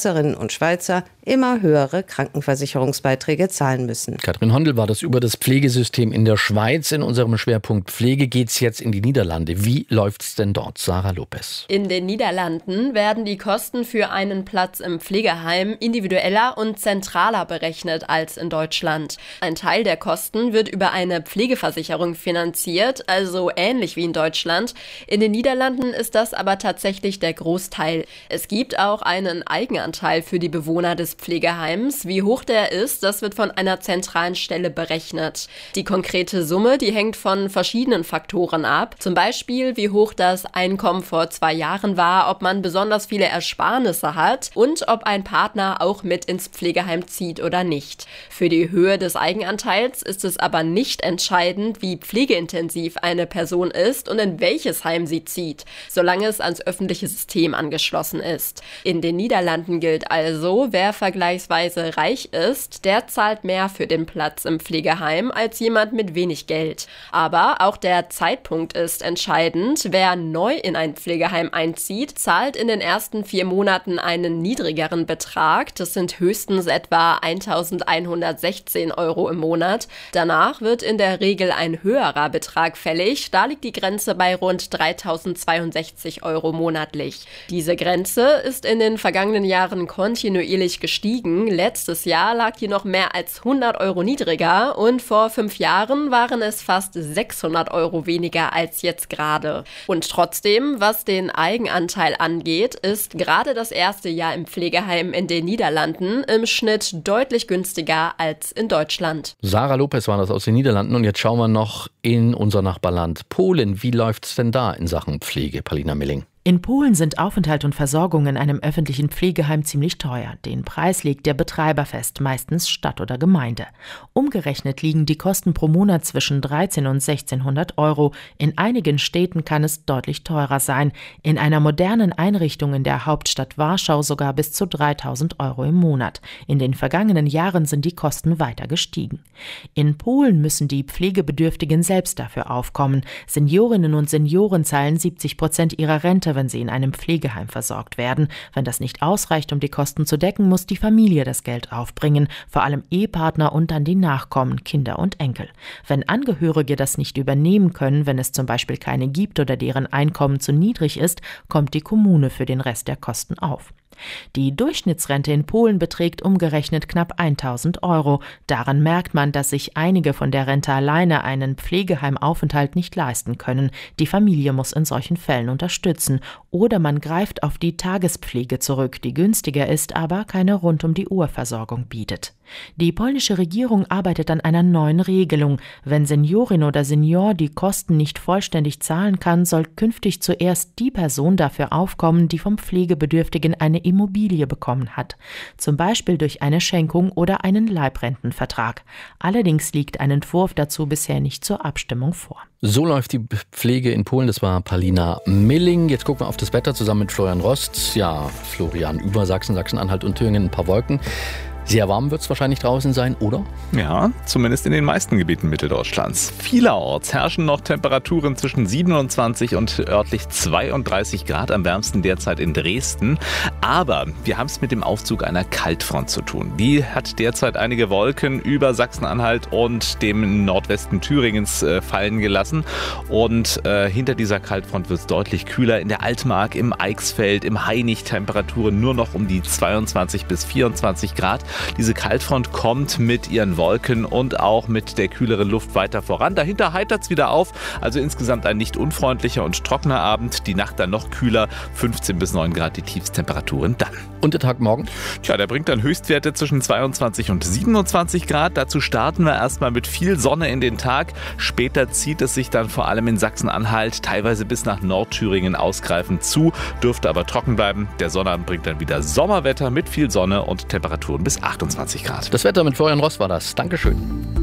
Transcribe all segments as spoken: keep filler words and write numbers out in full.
Schweizerinnen und Schweizer immer höhere Krankenversicherungsbeiträge zahlen müssen. Katrin Hondel war das über das Pflegesystem in der Schweiz. In unserem Schwerpunkt Pflege geht es jetzt in die Niederlande. Wie läuft's denn dort? Sarah Lopez. In den Niederlanden werden die Kosten für einen Platz im Pflegeheim individueller und zentraler berechnet als in Deutschland. Ein Teil der Kosten wird über eine Pflegeversicherung finanziert, also ähnlich wie in Deutschland. In den Niederlanden ist das aber tatsächlich der Großteil. Es gibt auch einen Eigenanteil für die Bewohner des Pflegeheims. Wie hoch der ist, das wird von einer zentralen Stelle berechnet. Die konkrete Summe, die hängt von verschiedenen Faktoren ab. Zum Beispiel, wie hoch das Einkommen vor zwei Jahren war, ob man besonders viele Ersparnisse hat und ob ein Partner auch mit ins Pflegeheim zieht oder nicht. Für die Höhe des Eigenanteils ist es aber nicht entscheidend, wie pflegeintensiv eine Person ist und in welches Heim sie zieht, solange es ans öffentliche System angeschlossen ist. In den Niederlanden gilt also, wer vergleichsweise reich ist, der zahlt mehr für den Platz im Pflegeheim als jemand mit wenig Geld. Aber auch der Zeitpunkt ist entscheidend. Wer neu in ein Pflegeheim einzieht, zahlt in den ersten vier Monaten einen niedrigeren Betrag. Das sind höchstens etwa eintausendeinhundertsechzehn Euro im Monat. Danach wird in der Regel ein höherer Betrag fällig. Da liegt die Grenze bei rund dreitausendzweiundsechzig Euro monatlich. Diese Grenze ist in den vergangenen Jahren kontinuierlich gestiegen. Letztes Jahr lag die noch mehr als hundert Euro niedriger und vor fünf Jahren waren es fast sechshundert Euro weniger als jetzt gerade. Und trotzdem, was den Eigenanteil angeht, ist gerade das erste Jahr im Pflegeheim in den Niederlanden im Schnitt deutlich günstiger als in Deutschland. Sarah Lopez war das aus den Niederlanden und jetzt schauen wir noch in unser Nachbarland Polen. Wie läuft's denn da in Sachen Pflege, Paulina Milling? In Polen sind Aufenthalt und Versorgung in einem öffentlichen Pflegeheim ziemlich teuer. Den Preis legt der Betreiber fest, meistens Stadt oder Gemeinde. Umgerechnet liegen die Kosten pro Monat zwischen dreizehn und sechzehnhundert Euro. In einigen Städten kann es deutlich teurer sein. In einer modernen Einrichtung in der Hauptstadt Warschau sogar bis zu dreitausend Euro im Monat. In den vergangenen Jahren sind die Kosten weiter gestiegen. In Polen müssen die Pflegebedürftigen selbst dafür aufkommen. Seniorinnen und Senioren zahlen siebzig Prozent ihrer Rente, wenn sie in einem Pflegeheim versorgt werden. Wenn das nicht ausreicht, um die Kosten zu decken, muss die Familie das Geld aufbringen, vor allem Ehepartner und dann die Nachkommen, Kinder und Enkel. Wenn Angehörige das nicht übernehmen können, wenn es zum Beispiel keine gibt oder deren Einkommen zu niedrig ist, kommt die Kommune für den Rest der Kosten auf. Die Durchschnittsrente in Polen beträgt umgerechnet knapp eintausend Euro. Daran merkt man, dass sich einige von der Rente alleine einen Pflegeheimaufenthalt nicht leisten können. Die Familie muss in solchen Fällen unterstützen. Oder man greift auf die Tagespflege zurück, die günstiger ist, aber keine Rund-um-die-Uhr-Versorgung bietet. Die polnische Regierung arbeitet an einer neuen Regelung. Wenn Seniorin oder Senior die Kosten nicht vollständig zahlen kann, soll künftig zuerst die Person dafür aufkommen, die vom Pflegebedürftigen eine Immobilie bekommen hat. Zum Beispiel durch eine Schenkung oder einen Leibrentenvertrag. Allerdings liegt ein Entwurf dazu bisher nicht zur Abstimmung vor. So läuft die Pflege in Polen. Das war Paulina Milling. Jetzt gucken wir auf das Wetter zusammen mit Florian Rost. Ja, Florian, über Sachsen, Sachsen-Anhalt und Thüringen ein paar Wolken. Sehr warm wird es wahrscheinlich draußen sein, oder? Ja, zumindest in den meisten Gebieten Mitteldeutschlands. Vielerorts herrschen noch Temperaturen zwischen siebenundzwanzig und örtlich zweiunddreißig Grad, am wärmsten derzeit in Dresden. Aber wir haben es mit dem Aufzug einer Kaltfront zu tun. Die hat derzeit einige Wolken über Sachsen-Anhalt und dem Nordwesten Thüringens äh, fallen gelassen. Und äh, hinter dieser Kaltfront wird es deutlich kühler. In der Altmark, im Eichsfeld, im Hainich Temperaturen nur noch um die zweiundzwanzig bis vierundzwanzig Grad. Diese Kaltfront kommt mit ihren Wolken und auch mit der kühleren Luft weiter voran. Dahinter heitert es wieder auf, also insgesamt ein nicht unfreundlicher und trockener Abend. Die Nacht dann noch kühler, fünfzehn bis neun Grad die Tiefstemperaturen dann. Und der Tag morgen? Tja, der bringt dann Höchstwerte zwischen zweiundzwanzig und siebenundzwanzig Grad. Dazu starten wir erstmal mit viel Sonne in den Tag. Später zieht es sich dann vor allem in Sachsen-Anhalt, teilweise bis nach Nordthüringen ausgreifend zu, dürfte aber trocken bleiben. Der Sonnabend bringt dann wieder Sommerwetter mit viel Sonne und Temperaturen bis achtundzwanzig Grad. Das Wetter mit Florian Ross war das. Dankeschön.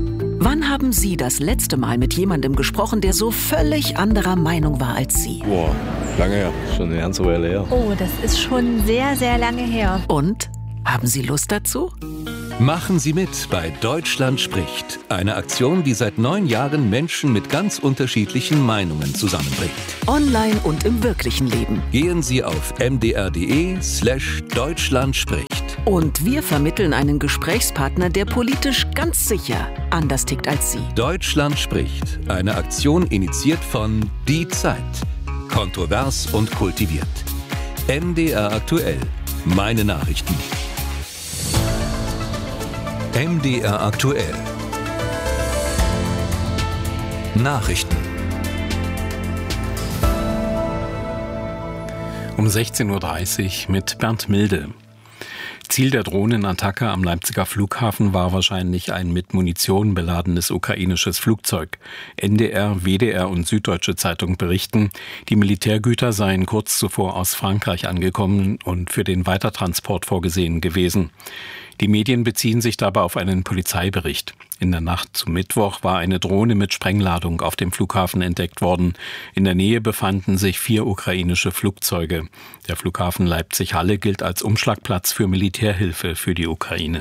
Wann haben Sie das letzte Mal mit jemandem gesprochen, der so völlig anderer Meinung war als Sie? Boah, lange her. Schon eine ganze Weile her. Oh, das ist schon sehr, sehr lange her. Und? Haben Sie Lust dazu? Machen Sie mit bei Deutschland spricht. Eine Aktion, die seit neun Jahren Menschen mit ganz unterschiedlichen Meinungen zusammenbringt. Online und im wirklichen Leben. Gehen Sie auf m d r punkt d e slash Deutschland spricht. Und wir vermitteln einen Gesprächspartner, der politisch ganz sicher anders tickt als Sie. Deutschland spricht. Eine Aktion initiiert von Die Zeit. Kontrovers und kultiviert. M D R aktuell. Meine Nachrichten. M D R aktuell. Nachrichten. Um sechzehn Uhr dreißig mit Bernd Milde. Ziel der Drohnenattacke am Leipziger Flughafen war wahrscheinlich ein mit Munition beladenes ukrainisches Flugzeug. N D R, W D R und Süddeutsche Zeitung berichten, die Militärgüter seien kurz zuvor aus Frankreich angekommen und für den Weitertransport vorgesehen gewesen. Die Medien beziehen sich dabei auf einen Polizeibericht. In der Nacht zum Mittwoch war eine Drohne mit Sprengladung auf dem Flughafen entdeckt worden. In der Nähe befanden sich vier ukrainische Flugzeuge. Der Flughafen Leipzig-Halle gilt als Umschlagplatz für Militärhilfe für die Ukraine.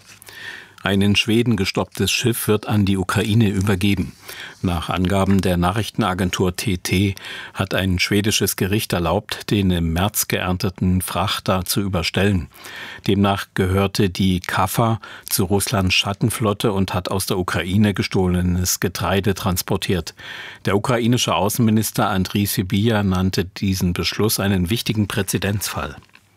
Ein in Schweden gestopptes Schiff wird an die Ukraine übergeben. Nach Angaben der Nachrichtenagentur T T hat ein schwedisches Gericht erlaubt, den im März geernteten Frachter zu überstellen. Demnach gehörte die Kaffa zu Russlands Schattenflotte und hat aus der Ukraine gestohlenes Getreide transportiert. Der ukrainische Außenminister Andrii Sybiha nannte diesen Beschluss einen wichtigen Präzedenzfall.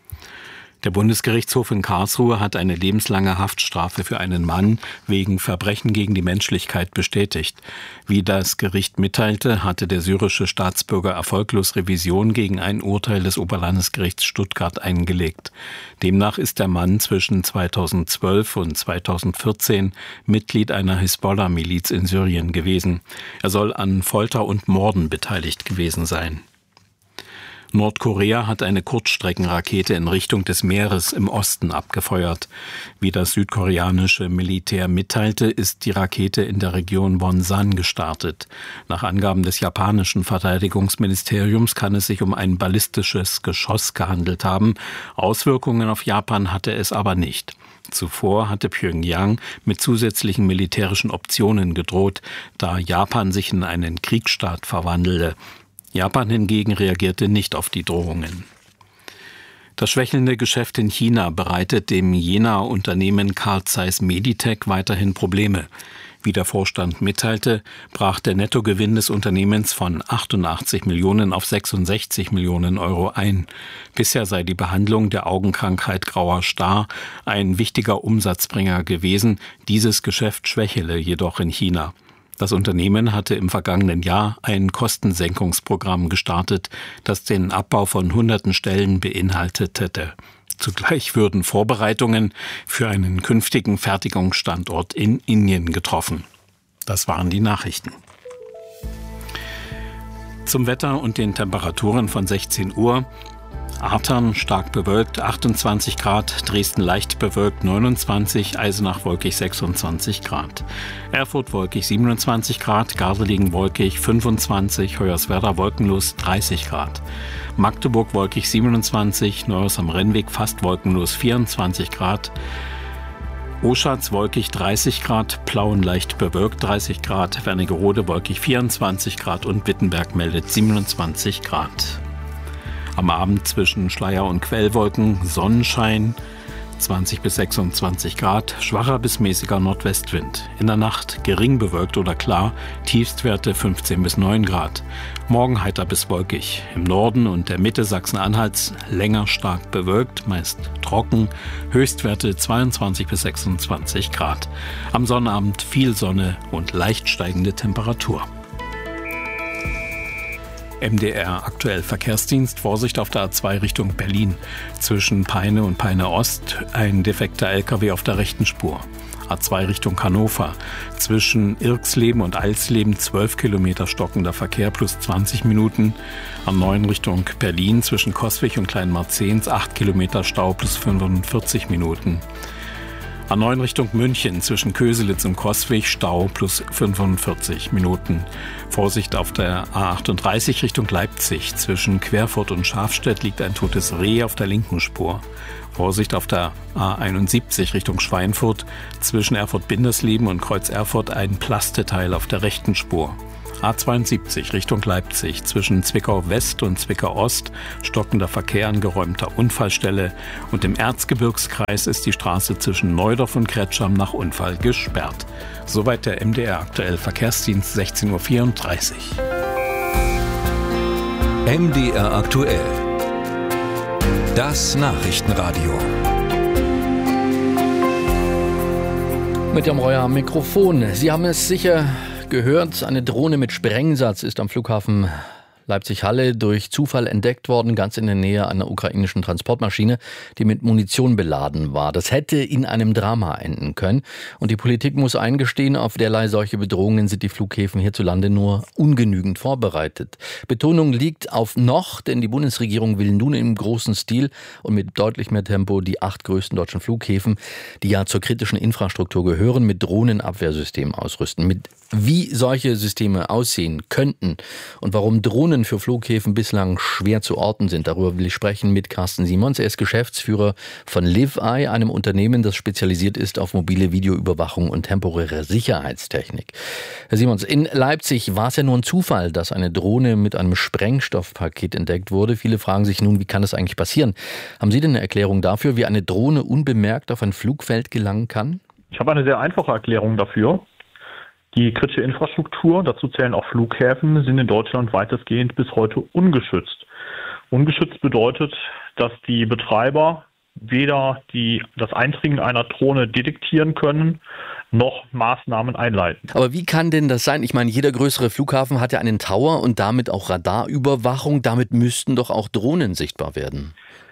Der Bundesgerichtshof in Karlsruhe hat eine lebenslange Haftstrafe für einen Mann wegen Verbrechen gegen die Menschlichkeit bestätigt. Wie das Gericht mitteilte, hatte der syrische Staatsbürger erfolglos Revision gegen ein Urteil des Oberlandesgerichts Stuttgart eingelegt. Demnach ist der Mann zwischen zweitausendzwölf und zweitausendvierzehn Mitglied einer Hisbollah-Miliz in Syrien gewesen. Er soll an Folter und Morden beteiligt gewesen sein. Nordkorea hat eine Kurzstreckenrakete in Richtung des Meeres im Osten abgefeuert. Wie das südkoreanische Militär mitteilte, ist die Rakete in der Region Wonsan gestartet. Nach Angaben des japanischen Verteidigungsministeriums kann es sich um ein ballistisches Geschoss gehandelt haben. Auswirkungen auf Japan hatte es aber nicht. Zuvor hatte Pjöngjang mit zusätzlichen militärischen Optionen gedroht, da Japan sich in einen Kriegsstaat verwandelte. Japan hingegen reagierte nicht auf die Drohungen. Das schwächelnde Geschäft in China bereitet dem Jenaer Unternehmen Carl Zeiss Meditech weiterhin Probleme. Wie der Vorstand mitteilte, brach der Nettogewinn des Unternehmens von achtundachtzig Millionen auf sechsundsechzig Millionen Euro ein. Bisher sei die Behandlung der Augenkrankheit grauer Star ein wichtiger Umsatzbringer gewesen. Dieses Geschäft schwächele jedoch in China. Das Unternehmen hatte im vergangenen Jahr ein Kostensenkungsprogramm gestartet, das den Abbau von hunderten Stellen beinhaltet hätte. Zugleich würden Vorbereitungen für einen künftigen Fertigungsstandort in Indien getroffen. Das waren die Nachrichten. Zum Wetter und den Temperaturen von sechzehn Uhr. Artern stark bewölkt, achtundzwanzig Grad, Dresden leicht bewölkt, neunundzwanzig, Eisenach wolkig, sechsundzwanzig Grad. Erfurt wolkig, siebenundzwanzig Grad, Gardelegen wolkig, fünfundzwanzig, Hoyerswerda wolkenlos, dreißig Grad. Magdeburg wolkig, siebenundzwanzig, Neuhaus am Rennweg fast wolkenlos, vierundzwanzig Grad. Oschatz wolkig, dreißig Grad, Plauen leicht bewölkt, dreißig Grad, Wernigerode wolkig, vierundzwanzig Grad und Wittenberg meldet siebenundzwanzig Grad. Am Abend zwischen Schleier- und Quellwolken Sonnenschein, zwanzig bis sechsundzwanzig Grad, schwacher bis mäßiger Nordwestwind. In der Nacht gering bewölkt oder klar, Tiefstwerte fünfzehn bis neun Grad. Morgen heiter bis wolkig. Im Norden und der Mitte Sachsen-Anhalts länger stark bewölkt, meist trocken, Höchstwerte zweiundzwanzig bis sechsundzwanzig Grad. Am Sonnabend viel Sonne und leicht steigende Temperatur. M D R aktuell Verkehrsdienst, Vorsicht auf der A zwei Richtung Berlin. Zwischen Peine und Peine Ost ein defekter L K W auf der rechten Spur. A zwei Richtung Hannover. Zwischen Irxleben und Alsleben zwölf Kilometer stockender Verkehr plus zwanzig Minuten. A neun Richtung Berlin zwischen Coswig und Kleinmarzens acht Kilometer Stau plus fünfundvierzig Minuten. A neun Richtung München zwischen Köselitz und Coswig Stau plus fünfundvierzig Minuten. Vorsicht auf der A achtunddreißig Richtung Leipzig. Zwischen Querfurt und Schafstedt liegt ein totes Reh auf der linken Spur. Vorsicht auf der A einundsiebzig Richtung Schweinfurt. Zwischen Erfurt-Bindersleben und Kreuz Erfurt ein Plasteteil auf der rechten Spur. A zweiundsiebzig Richtung Leipzig. Zwischen Zwickau West und Zwickau Ost stockender Verkehr an geräumter Unfallstelle. Und im Erzgebirgskreis ist die Straße zwischen Neudorf und Kretscham nach Unfall gesperrt. Soweit der M D R aktuell Verkehrsdienst, sechzehn Uhr vierunddreißig. M D R aktuell. Das Nachrichtenradio. Mit dem Reuer am Mikrofon. Sie haben es sicher gehört, eine Drohne mit Sprengsatz ist am Flughafen Leipzig-Halle durch Zufall entdeckt worden, ganz in der Nähe einer ukrainischen Transportmaschine, die mit Munition beladen war. Das hätte in einem Drama enden können. Und die Politik muss eingestehen, auf derlei solche Bedrohungen sind die Flughäfen hierzulande nur ungenügend vorbereitet. Betonung liegt auf noch, denn die Bundesregierung will nun im großen Stil und mit deutlich mehr Tempo die acht größten deutschen Flughäfen, die ja zur kritischen Infrastruktur gehören, mit Drohnenabwehrsystemen ausrüsten. Mit wie solche Systeme aussehen könnten und warum Drohnen für Flughäfen bislang schwer zu orten sind. Darüber will ich sprechen mit Carsten Simons. Er ist Geschäftsführer von LiveEye, einem Unternehmen, das spezialisiert ist auf mobile Videoüberwachung und temporäre Sicherheitstechnik. Herr Simons, in Leipzig war es ja nur ein Zufall, dass eine Drohne mit einem Sprengstoffpaket entdeckt wurde. Viele fragen sich nun, wie kann das eigentlich passieren? Haben Sie denn eine Erklärung dafür, wie eine Drohne unbemerkt auf ein Flugfeld gelangen kann? Ich habe eine sehr einfache Erklärung dafür. Die kritische Infrastruktur, dazu zählen auch Flughäfen, sind in Deutschland weitestgehend bis heute ungeschützt. Ungeschützt bedeutet, dass die Betreiber weder die, das Eindringen einer Drohne detektieren können, noch Maßnahmen einleiten. Aber wie kann denn das sein? Ich meine, jeder größere Flughafen hat ja einen Tower und damit auch Radarüberwachung. Damit müssten doch auch Drohnen sichtbar werden.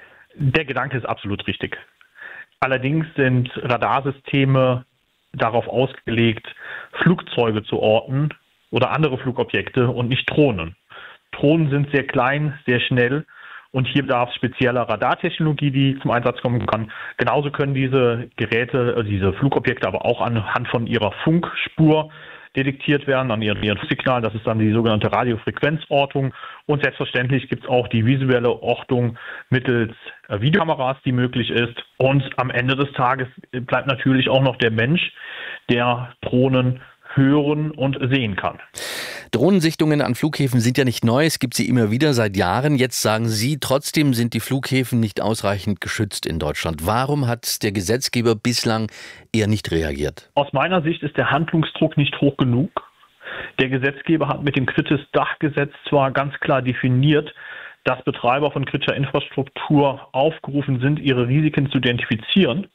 Der Gedanke ist absolut richtig. Allerdings sind Radarsysteme darauf ausgelegt, Flugzeuge zu orten oder andere Flugobjekte und nicht Drohnen. Drohnen sind sehr klein, sehr schnell und hier bedarf es spezieller Radartechnologie, die zum Einsatz kommen kann. Genauso können diese Geräte, also diese Flugobjekte aber auch anhand von ihrer Funkspur detektiert werden, an ihren, ihren Signalen. Das ist dann die sogenannte Radiofrequenzortung. Und selbstverständlich gibt es auch die visuelle Ortung mittels Videokameras, die möglich ist. Und am Ende des Tages bleibt natürlich auch noch der Mensch, der Drohnen hören und sehen kann. Drohnensichtungen an Flughäfen sind ja nicht neu, es gibt sie immer wieder seit Jahren. Jetzt sagen Sie, trotzdem sind die Flughäfen nicht ausreichend geschützt in Deutschland. Warum hat der Gesetzgeber bislang eher nicht reagiert? Aus meiner Sicht ist der Handlungsdruck nicht hoch genug. Der Gesetzgeber hat mit dem Kritis-Dach-Gesetz zwar ganz klar definiert, dass Betreiber von kritischer Infrastruktur aufgerufen sind, ihre Risiken zu identifizieren.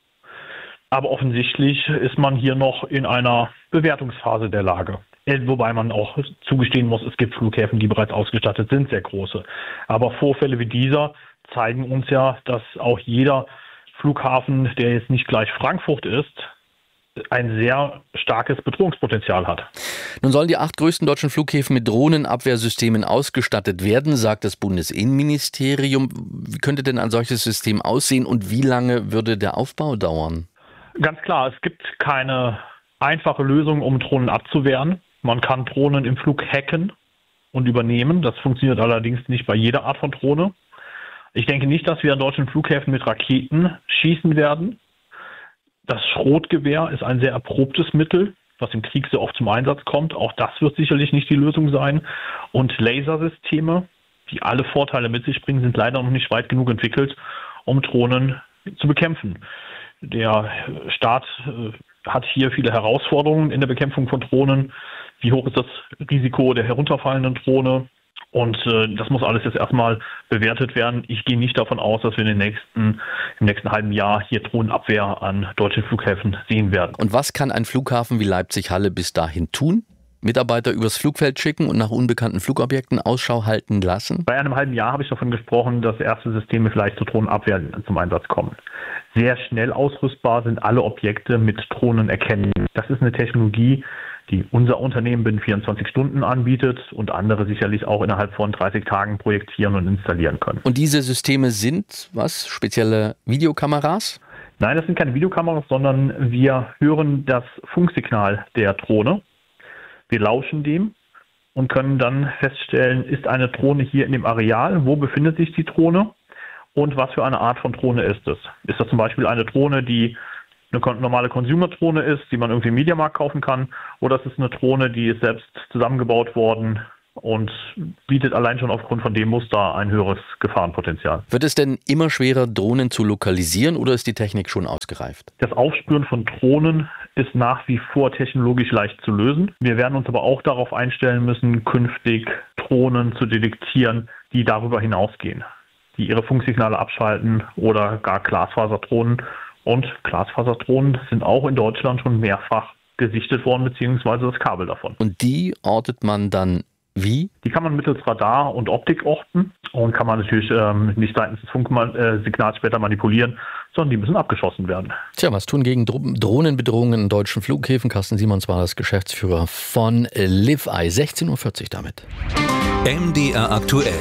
Aber offensichtlich ist man hier noch in einer Bewertungsphase der Lage. Wobei man auch zugestehen muss, es gibt Flughäfen, die bereits ausgestattet sind, sehr große. Aber Vorfälle wie dieser zeigen uns ja, dass auch jeder Flughafen, der jetzt nicht gleich Frankfurt ist, ein sehr starkes Bedrohungspotenzial hat. Nun sollen die acht größten deutschen Flughäfen mit Drohnenabwehrsystemen ausgestattet werden, sagt das Bundesinnenministerium. Wie könnte denn ein solches System aussehen und wie lange würde der Aufbau dauern? Ganz klar, es gibt keine einfache Lösung, um Drohnen abzuwehren. Man kann Drohnen im Flug hacken und übernehmen. Das funktioniert allerdings nicht bei jeder Art von Drohne. Ich denke nicht, dass wir an deutschen Flughäfen mit Raketen schießen werden. Das Schrotgewehr ist ein sehr erprobtes Mittel, was im Krieg sehr oft zum Einsatz kommt. Auch das wird sicherlich nicht die Lösung sein. Und Lasersysteme, die alle Vorteile mit sich bringen, sind leider noch nicht weit genug entwickelt, um Drohnen zu bekämpfen. Der Staat hat hier viele Herausforderungen in der Bekämpfung von Drohnen. Wie hoch ist das Risiko der herunterfallenden Drohne? Und äh, das muss alles jetzt erstmal bewertet werden. Ich gehe nicht davon aus, dass wir in den nächsten, im nächsten halben Jahr hier Drohnenabwehr an deutschen Flughäfen sehen werden. Und was kann ein Flughafen wie Leipzig-Halle bis dahin tun? Mitarbeiter übers Flugfeld schicken und nach unbekannten Flugobjekten Ausschau halten lassen? Bei einem halben Jahr habe ich davon gesprochen, dass erste Systeme vielleicht zur Drohnenabwehr zum Einsatz kommen. Sehr schnell ausrüstbar sind alle Objekte mit Drohnen erkennen. Das ist eine Technologie, die unser Unternehmen binnen vierundzwanzig Stunden anbietet und andere sicherlich auch innerhalb von dreißig Tagen projektieren und installieren können. Und diese Systeme sind was? Spezielle Videokameras? Nein, das sind keine Videokameras, sondern wir hören das Funksignal der Drohne. Wir lauschen dem und können dann feststellen, ist eine Drohne hier in dem Areal, wo befindet sich die Drohne und was für eine Art von Drohne ist es. Ist das zum Beispiel eine Drohne, die eine normale Consumer-Drohne ist, die man irgendwie im Mediamarkt kaufen kann, oder es ist eine Drohne, die ist selbst zusammengebaut worden und bietet allein schon aufgrund von dem Muster ein höheres Gefahrenpotenzial. Wird es denn immer schwerer, Drohnen zu lokalisieren oder ist die Technik schon ausgereift? Das Aufspüren von Drohnen ist nach wie vor technologisch leicht zu lösen. Wir werden uns aber auch darauf einstellen müssen, künftig Drohnen zu detektieren, die darüber hinausgehen, die ihre Funksignale abschalten oder gar Glasfaserdrohnen. Und Glasfaserdrohnen sind auch in Deutschland schon mehrfach gesichtet worden, beziehungsweise das Kabel davon. Und die ortet man dann wie? Die kann man mittels Radar und Optik orten und kann man natürlich ähm, nicht seitens des Funksignals später manipulieren, sondern die müssen abgeschossen werden. Tja, was tun gegen Drohnenbedrohungen in deutschen Flughäfen? Carsten Simons war das Geschäftsführer von LiveEye. sechzehn Uhr vierzig damit. M D R aktuell.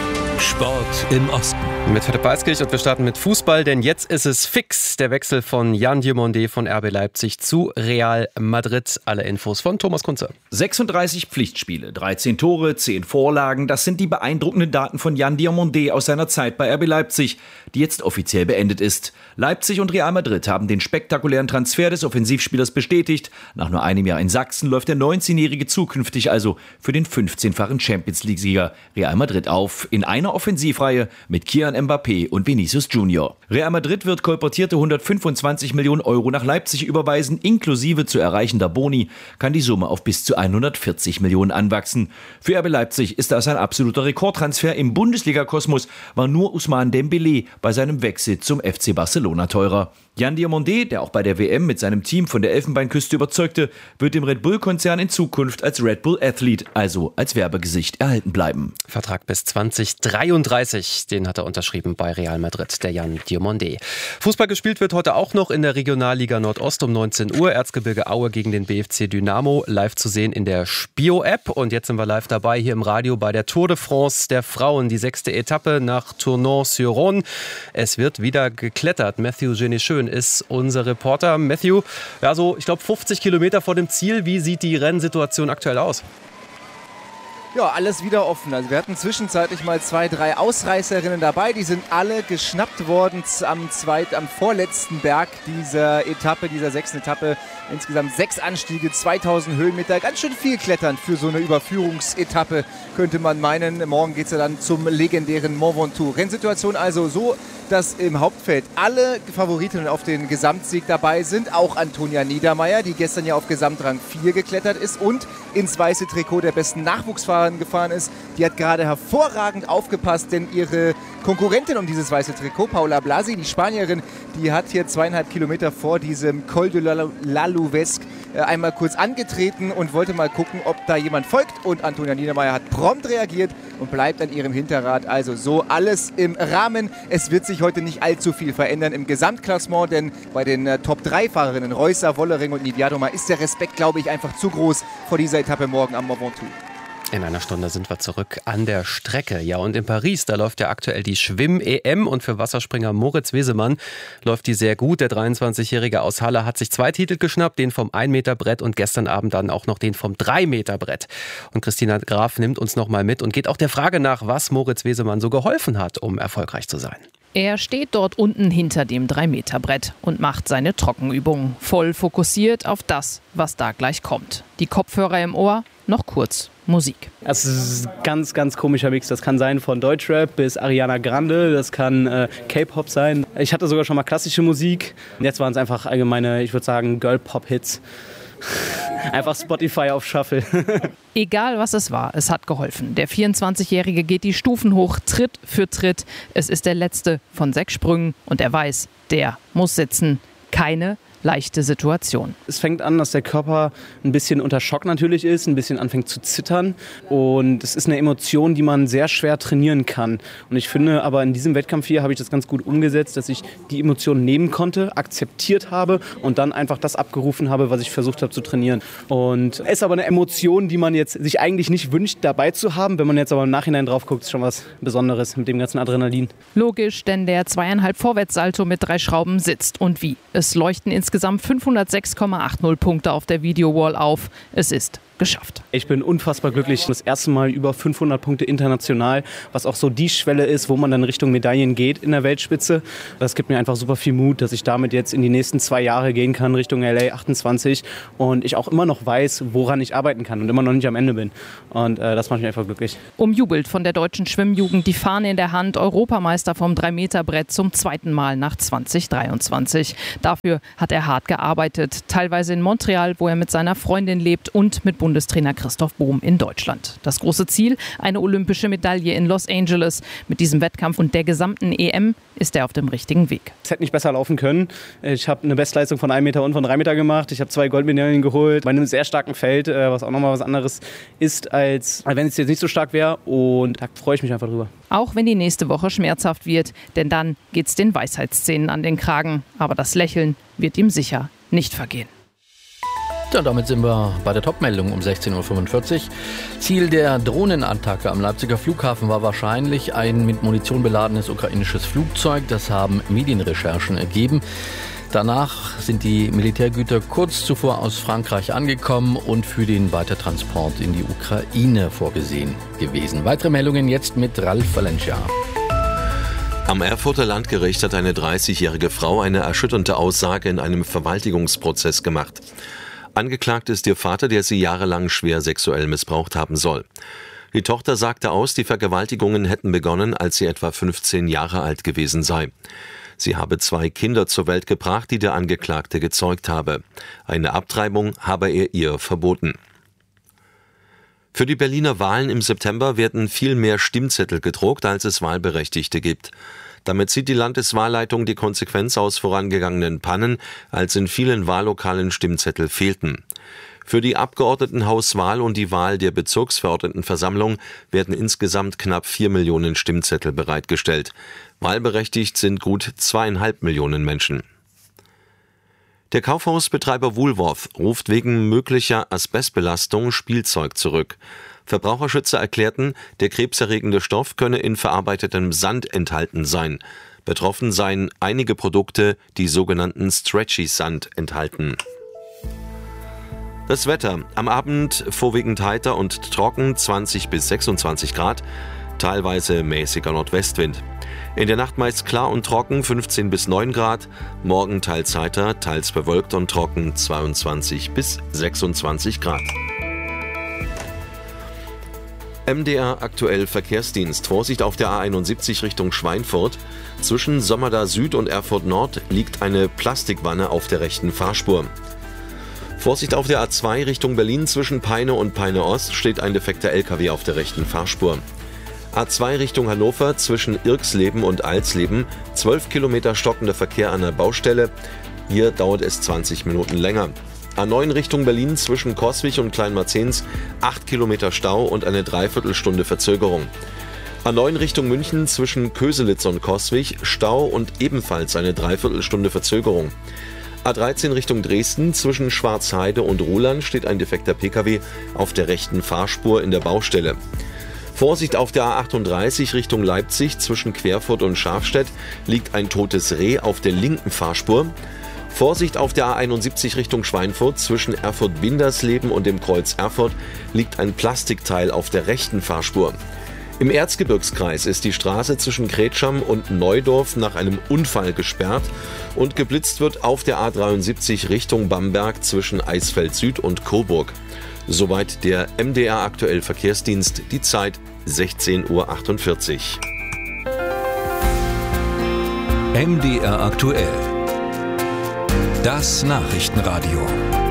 Sport im Osten. Mit Philipp Weiskirch und wir starten mit Fußball, denn jetzt ist es fix. Der Wechsel von Jan Diomandé von R B Leipzig zu Real Madrid. Alle Infos von Thomas Kunze. sechsunddreißig Pflichtspiele, dreizehn Tore, zehn Vorlagen. Das sind die beeindruckenden Daten von Jan Diomandé aus seiner Zeit bei R B Leipzig, die jetzt offiziell beendet ist. Leipzig und Real Madrid haben den spektakulären Transfer des Offensivspielers bestätigt. Nach nur einem Jahr in Sachsen läuft der neunzehnjährige zukünftig also für den fünfzehnfachen Champions-League-Sieger Real Madrid auf. In einer Offensivreihe mit Kylian Mbappé und Vinicius Junior. Real Madrid wird kolportierte hundertfünfundzwanzig Millionen Euro nach Leipzig überweisen. Inklusive zu erreichender Boni kann die Summe auf bis zu hundertvierzig Millionen anwachsen. Für R B Leipzig ist das ein absoluter Rekordtransfer. Im Bundesliga-Kosmos war nur Ousmane Dembélé bei seinem Wechsel zum F C Barcelona teurer. Jan Diomandé, der auch bei der W M mit seinem Team von der Elfenbeinküste überzeugte, wird dem Red Bull-Konzern in Zukunft als Red Bull Athlete, also als Werbegesicht, erhalten bleiben. Vertrag bis zwanzig dreiunddreißig, den hat er unterschrieben bei Real Madrid, der Jan Diomandé. Fußball gespielt wird heute auch noch in der Regionalliga Nordost um neunzehn Uhr. Erzgebirge Aue gegen den B F C Dynamo, live zu sehen in der Spio-App. Und jetzt sind wir live dabei hier im Radio bei der Tour de France der Frauen, die sechste Etappe nach Tournon-sur-Rhône. Es wird wieder geklettert. Matthew Genécheux ist unser Reporter. Matthew, ja, so ich glaube fünfzig Kilometer vor dem Ziel. Wie sieht die Rennsituation aktuell aus? Ja, alles wieder offen. Also wir hatten zwischenzeitlich mal zwei, drei Ausreißerinnen dabei. Die sind alle geschnappt worden am, zweit, am vorletzten Berg dieser Etappe, dieser sechsten Etappe. Insgesamt sechs Anstiege, zweitausend Höhenmeter. Ganz schön viel klettern für so eine Überführungsetappe, könnte man meinen. Morgen geht es ja dann zum legendären Mont Ventoux. Rennsituation also so, dass im Hauptfeld alle Favoritinnen auf den Gesamtsieg dabei sind. Auch Antonia Niedermeier, die gestern ja auf Gesamtrang vier geklettert ist und ins weiße Trikot der besten Nachwuchsfahrerin gefahren ist. Die hat gerade hervorragend aufgepasst, denn ihre Konkurrentin um dieses weiße Trikot, Paula Blasi, die Spanierin, die hat hier zweieinhalb Kilometer vor diesem Col de la Louvesque einmal kurz angetreten und wollte mal gucken, ob da jemand folgt. Und Antonia Niedermeier hat prompt reagiert und bleibt an ihrem Hinterrad. Also so alles im Rahmen. Es wird sich heute nicht allzu viel verändern im Gesamtklassement, denn bei den äh, Top drei Fahrerinnen Reusser, Wollering und Niviadoma ist der Respekt, glaube ich, einfach zu groß vor dieser Etappe morgen am Mont Ventoux. In einer Stunde sind wir zurück an der Strecke. Ja, und in Paris, da läuft ja aktuell die Schwimm-E M und für Wasserspringer Moritz Wesemann läuft die sehr gut. Der dreiundzwanzigjährige aus Halle hat sich zwei Titel geschnappt, den vom ein Meter Brett und gestern Abend dann auch noch den vom drei Meter Brett. Und Christina Graf nimmt uns noch mal mit und geht auch der Frage nach, was Moritz Wesemann so geholfen hat, um erfolgreich zu sein. Er steht dort unten hinter dem drei Meter Brett und macht seine Trockenübungen. Voll fokussiert auf das, was da gleich kommt. Die Kopfhörer im Ohr, noch kurz Musik. Es ist ein ganz, ganz komischer Mix. Das kann sein von Deutschrap bis Ariana Grande, das kann äh, K-Pop sein. Ich hatte sogar schon mal klassische Musik. Jetzt waren es einfach allgemeine, ich würde sagen, Girl-Pop-Hits. Einfach Spotify auf Shuffle. Egal was es war, es hat geholfen. Der vierundzwanzigjährige geht die Stufen hoch, Tritt für Tritt. Es ist der letzte von sechs Sprüngen und er weiß, der muss sitzen. Keine leichte Situation. Es fängt an, dass der Körper ein bisschen unter Schock natürlich ist, ein bisschen anfängt zu zittern und es ist eine Emotion, die man sehr schwer trainieren kann. Und ich finde, aber in diesem Wettkampf hier habe ich das ganz gut umgesetzt, dass ich die Emotion nehmen konnte, akzeptiert habe und dann einfach das abgerufen habe, was ich versucht habe zu trainieren. Und es ist aber eine Emotion, die man jetzt sich eigentlich nicht wünscht, dabei zu haben. Wenn man jetzt aber im Nachhinein drauf guckt, ist schon was Besonderes mit dem ganzen Adrenalin. Logisch, denn der zweieinhalb Vorwärtssalto mit drei Schrauben sitzt. Und wie? Es leuchten insgesamt fünfhundertsechs Komma achtzig Punkte auf der Videowall auf. Es ist geschafft. Ich bin unfassbar glücklich. Das erste Mal über fünfhundert Punkte international, was auch so die Schwelle ist, wo man dann Richtung Medaillen geht in der Weltspitze. Das gibt mir einfach super viel Mut, dass ich damit jetzt in die nächsten zwei Jahre gehen kann, Richtung L A achtundzwanzig. Und ich auch immer noch weiß, woran ich arbeiten kann und immer noch nicht am Ende bin. Und äh, das macht mich einfach glücklich. Umjubelt von der deutschen Schwimmjugend, die Fahne in der Hand, Europameister vom drei Meter Brett zum zweiten Mal nach zwanzig dreiundzwanzig. Dafür hat er hart gearbeitet, teilweise in Montreal, wo er mit seiner Freundin lebt, und mit Bundestrainer Christoph Bohm in Deutschland. Das große Ziel, eine olympische Medaille in Los Angeles. Mit diesem Wettkampf und der gesamten E M ist er auf dem richtigen Weg. Es hätte nicht besser laufen können. Ich habe eine Bestleistung von einem Meter und von drei Meter gemacht. Ich habe zwei Goldmedaillen geholt bei einem sehr starken Feld, was auch nochmal was anderes ist, als wenn es jetzt nicht so stark wäre. Und da freue ich mich einfach drüber. Auch wenn die nächste Woche schmerzhaft wird, denn dann geht's den Weisheitszähnen an den Kragen. Aber das Lächeln wird ihm sicher nicht vergehen. Ja, damit sind wir bei der Topmeldung um sechzehn Uhr fünfundvierzig. Ziel der Drohnenattacke am Leipziger Flughafen war wahrscheinlich ein mit Munition beladenes ukrainisches Flugzeug. Das haben Medienrecherchen ergeben. Danach sind die Militärgüter kurz zuvor aus Frankreich angekommen und für den Weitertransport in die Ukraine vorgesehen gewesen. Weitere Meldungen jetzt mit Ralf Valencia. Am Erfurter Landgericht hat eine dreißigjährige Frau eine erschütternde Aussage in einem Vergewaltigungsprozess gemacht. Angeklagt ist ihr Vater, der sie jahrelang schwer sexuell missbraucht haben soll. Die Tochter sagte aus, die Vergewaltigungen hätten begonnen, als sie etwa fünfzehn Jahre alt gewesen sei. Sie habe zwei Kinder zur Welt gebracht, die der Angeklagte gezeugt habe. Eine Abtreibung habe er ihr verboten. Für die Berliner Wahlen im September werden viel mehr Stimmzettel gedruckt, als es Wahlberechtigte gibt. Damit zieht die Landeswahlleitung die Konsequenz aus vorangegangenen Pannen, als in vielen Wahllokalen Stimmzettel fehlten. Für die Abgeordnetenhauswahl und die Wahl der Bezirksverordnetenversammlung werden insgesamt knapp vier Millionen Stimmzettel bereitgestellt. Wahlberechtigt sind gut zweieinhalb Millionen Menschen. Der Kaufhausbetreiber Woolworth ruft wegen möglicher Asbestbelastung Spielzeug zurück. Verbraucherschützer erklärten, der krebserregende Stoff könne in verarbeitetem Sand enthalten sein. Betroffen seien einige Produkte, die sogenannten Stretchy Sand enthalten. Das Wetter. Am Abend vorwiegend heiter und trocken, zwanzig bis sechsundzwanzig Grad, teilweise mäßiger Nordwestwind. In der Nacht meist klar und trocken, fünfzehn bis neun Grad, morgen teils heiter, teils bewölkt und trocken, zweiundzwanzig bis sechsundzwanzig Grad. M D R aktuell Verkehrsdienst. Vorsicht auf der A einundsiebzig Richtung Schweinfurt. Zwischen Sommerda Süd und Erfurt Nord liegt eine Plastikwanne auf der rechten Fahrspur. Vorsicht auf der A zwei Richtung Berlin. Zwischen Peine und Peine Ost steht ein defekter L K W auf der rechten Fahrspur. A zwei Richtung Hannover zwischen Irksleben und Alsleben. zwölf Kilometer stockender Verkehr an der Baustelle. Hier dauert es zwanzig Minuten länger. A neun Richtung Berlin zwischen Coswig und Kleinmarzens, acht Kilometer Stau und eine Dreiviertelstunde Verzögerung. A neun Richtung München zwischen Köselitz und Coswig, Stau und ebenfalls eine Dreiviertelstunde Verzögerung. A dreizehn Richtung Dresden zwischen Schwarzheide und Ruhland steht ein defekter P K W auf der rechten Fahrspur in der Baustelle. Vorsicht auf der A achtunddreißig Richtung Leipzig zwischen Querfurt und Schafstedt liegt ein totes Reh auf der linken Fahrspur. Vorsicht auf der A einundsiebzig Richtung Schweinfurt zwischen Erfurt-Windersleben und dem Kreuz Erfurt liegt ein Plastikteil auf der rechten Fahrspur. Im Erzgebirgskreis ist die Straße zwischen Kretscham und Neudorf nach einem Unfall gesperrt und geblitzt wird auf der A dreiundsiebzig Richtung Bamberg zwischen Eisfeld Süd und Coburg. Soweit der M D R aktuell Verkehrsdienst, die Zeit sechzehn Uhr achtundvierzig. M D R aktuell. Das Nachrichtenradio.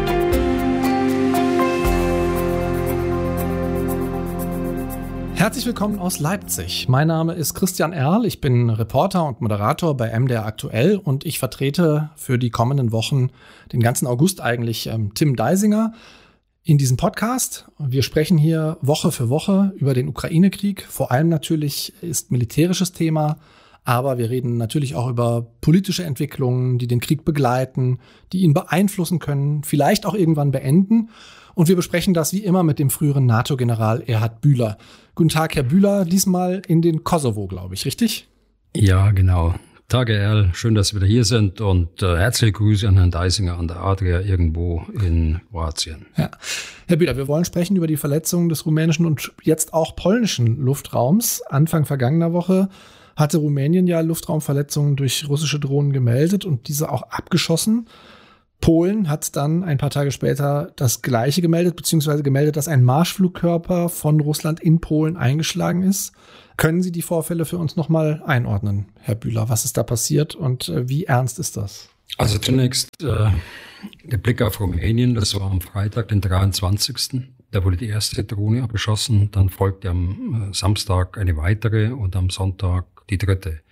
Herzlich willkommen aus Leipzig. Mein Name ist Christian Erl. Ich bin Reporter und Moderator bei M D R aktuell und ich vertrete für die kommenden Wochen, den ganzen August eigentlich, ähm, Tim Deisinger in diesem Podcast. Wir sprechen hier Woche für Woche über den Ukraine-Krieg. Vor allem natürlich ist militärisches Thema, aber wir reden natürlich auch über politische Entwicklungen, die den Krieg begleiten, die ihn beeinflussen können, vielleicht auch irgendwann beenden. Und wir besprechen das wie immer mit dem früheren NATO-General Erhard Bühler. Guten Tag, Herr Bühler, diesmal in den Kosovo, glaube ich, richtig? Ja, genau. Tage, Erl. Schön, dass Sie wieder hier sind und äh, herzliche Grüße an Herrn Deisinger an der Adria irgendwo in Kroatien. Ja. Herr Bühler, wir wollen sprechen über die Verletzungen des rumänischen und jetzt auch polnischen Luftraums. Anfang vergangener Woche hatte Rumänien ja Luftraumverletzungen durch russische Drohnen gemeldet und diese auch abgeschossen. Polen hat dann ein paar Tage später das Gleiche gemeldet, beziehungsweise gemeldet, dass ein Marschflugkörper von Russland in Polen eingeschlagen ist. Können Sie die Vorfälle für uns nochmal einordnen, Herr Bühler? Was ist da passiert und äh, wie ernst ist das? Also zunächst äh, der Blick auf Rumänien. Das war am Freitag, den dreiundzwanzigsten Da wurde die erste Drohne abgeschossen. Dann folgte am äh, Samstag eine weitere und am Sonntag die dritte.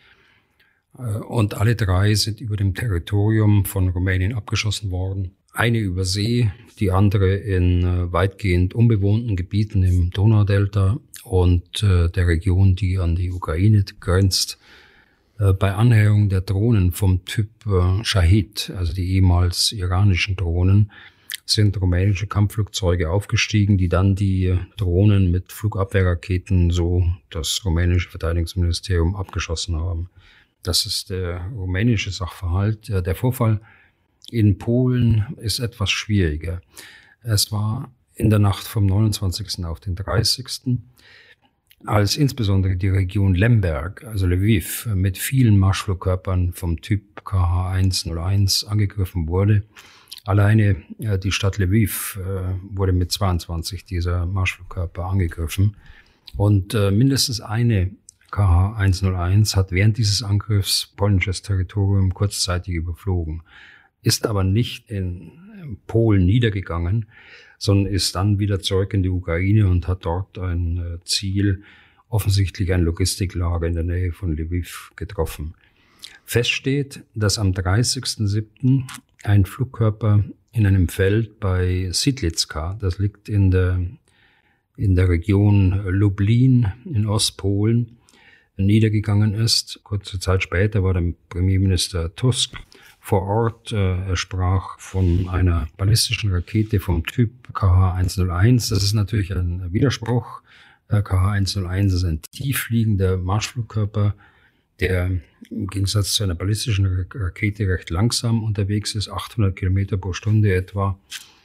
Äh, und alle drei sind über dem Territorium von Rumänien abgeschossen worden. Eine über See, die andere in äh, weitgehend unbewohnten Gebieten im Donaudelta und äh, der Region, die an die Ukraine grenzt. Äh, bei Annäherung der Drohnen vom Typ äh, Shahid, also die ehemals iranischen Drohnen, sind rumänische Kampfflugzeuge aufgestiegen, die dann die Drohnen mit Flugabwehrraketen, so das rumänische Verteidigungsministerium, abgeschossen haben. Das ist der rumänische Sachverhalt. Der Vorfall in Polen ist etwas schwieriger. Es war in der Nacht vom neunundzwanzigsten auf den dreißigsten als insbesondere die Region Lemberg, also Lviv, mit vielen Marschflugkörpern vom Typ K H hunderteins angegriffen wurde. Alleine äh, die Stadt Lviv äh, wurde mit zweiundzwanzig dieser Marschflugkörper angegriffen. Und äh, mindestens eine K H hunderteins hat während dieses Angriffs polnisches Territorium kurzzeitig überflogen, ist aber nicht in Polen niedergegangen, sondern ist dann wieder zurück in die Ukraine und hat dort ein Ziel, offensichtlich ein Logistiklager in der Nähe von Lviv, getroffen. Fest steht, dass am dreißigsten siebten ein Flugkörper in einem Feld bei Siedlizka, das liegt in der, in der Region Lublin in Ostpolen, niedergegangen ist. Kurze Zeit später war der Premierminister Tusk vor Ort. Er sprach von einer ballistischen Rakete vom Typ K H hunderteins. Das ist natürlich ein Widerspruch. K H hunderteins ist ein tieffliegender Marschflugkörper, der im Gegensatz zu einer ballistischen Rakete recht langsam unterwegs ist, achthundert Kilometer pro Stunde etwa.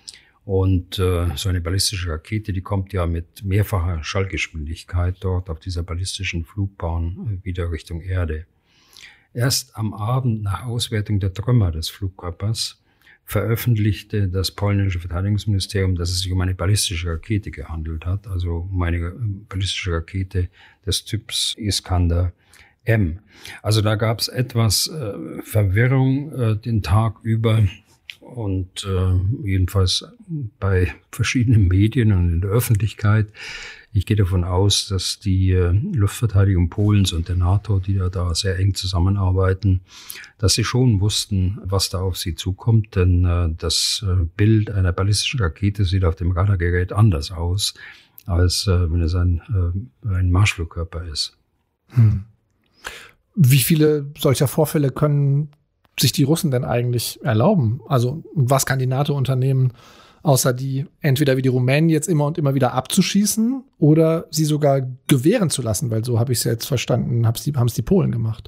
Und äh, so eine ballistische Rakete, die kommt ja mit mehrfacher Schallgeschwindigkeit dort auf dieser ballistischen Flugbahn äh, wieder Richtung Erde. Erst am Abend nach Auswertung der Trümmer des Flugkörpers veröffentlichte das polnische Verteidigungsministerium, dass es sich um eine ballistische Rakete gehandelt hat, also um eine ballistische Rakete des Typs Iskander M. Also da gab es etwas äh, Verwirrung äh, den Tag über und äh, jedenfalls bei verschiedenen Medien und in der Öffentlichkeit. Ich gehe davon aus, dass die äh, Luftverteidigung Polens und der NATO, die ja da sehr eng zusammenarbeiten, dass sie schon wussten, was da auf sie zukommt, denn äh, das äh, Bild einer ballistischen Rakete sieht auf dem Radargerät anders aus, als äh, wenn es ein, äh, ein Marschflugkörper ist. Hm. Wie viele solcher Vorfälle können sich die Russen denn eigentlich erlauben? Also was kann die NATO unternehmen, außer die entweder wie die Rumänen jetzt immer und immer wieder abzuschießen oder sie sogar gewähren zu lassen? Weil so habe ich es jetzt verstanden, haben es die Polen gemacht.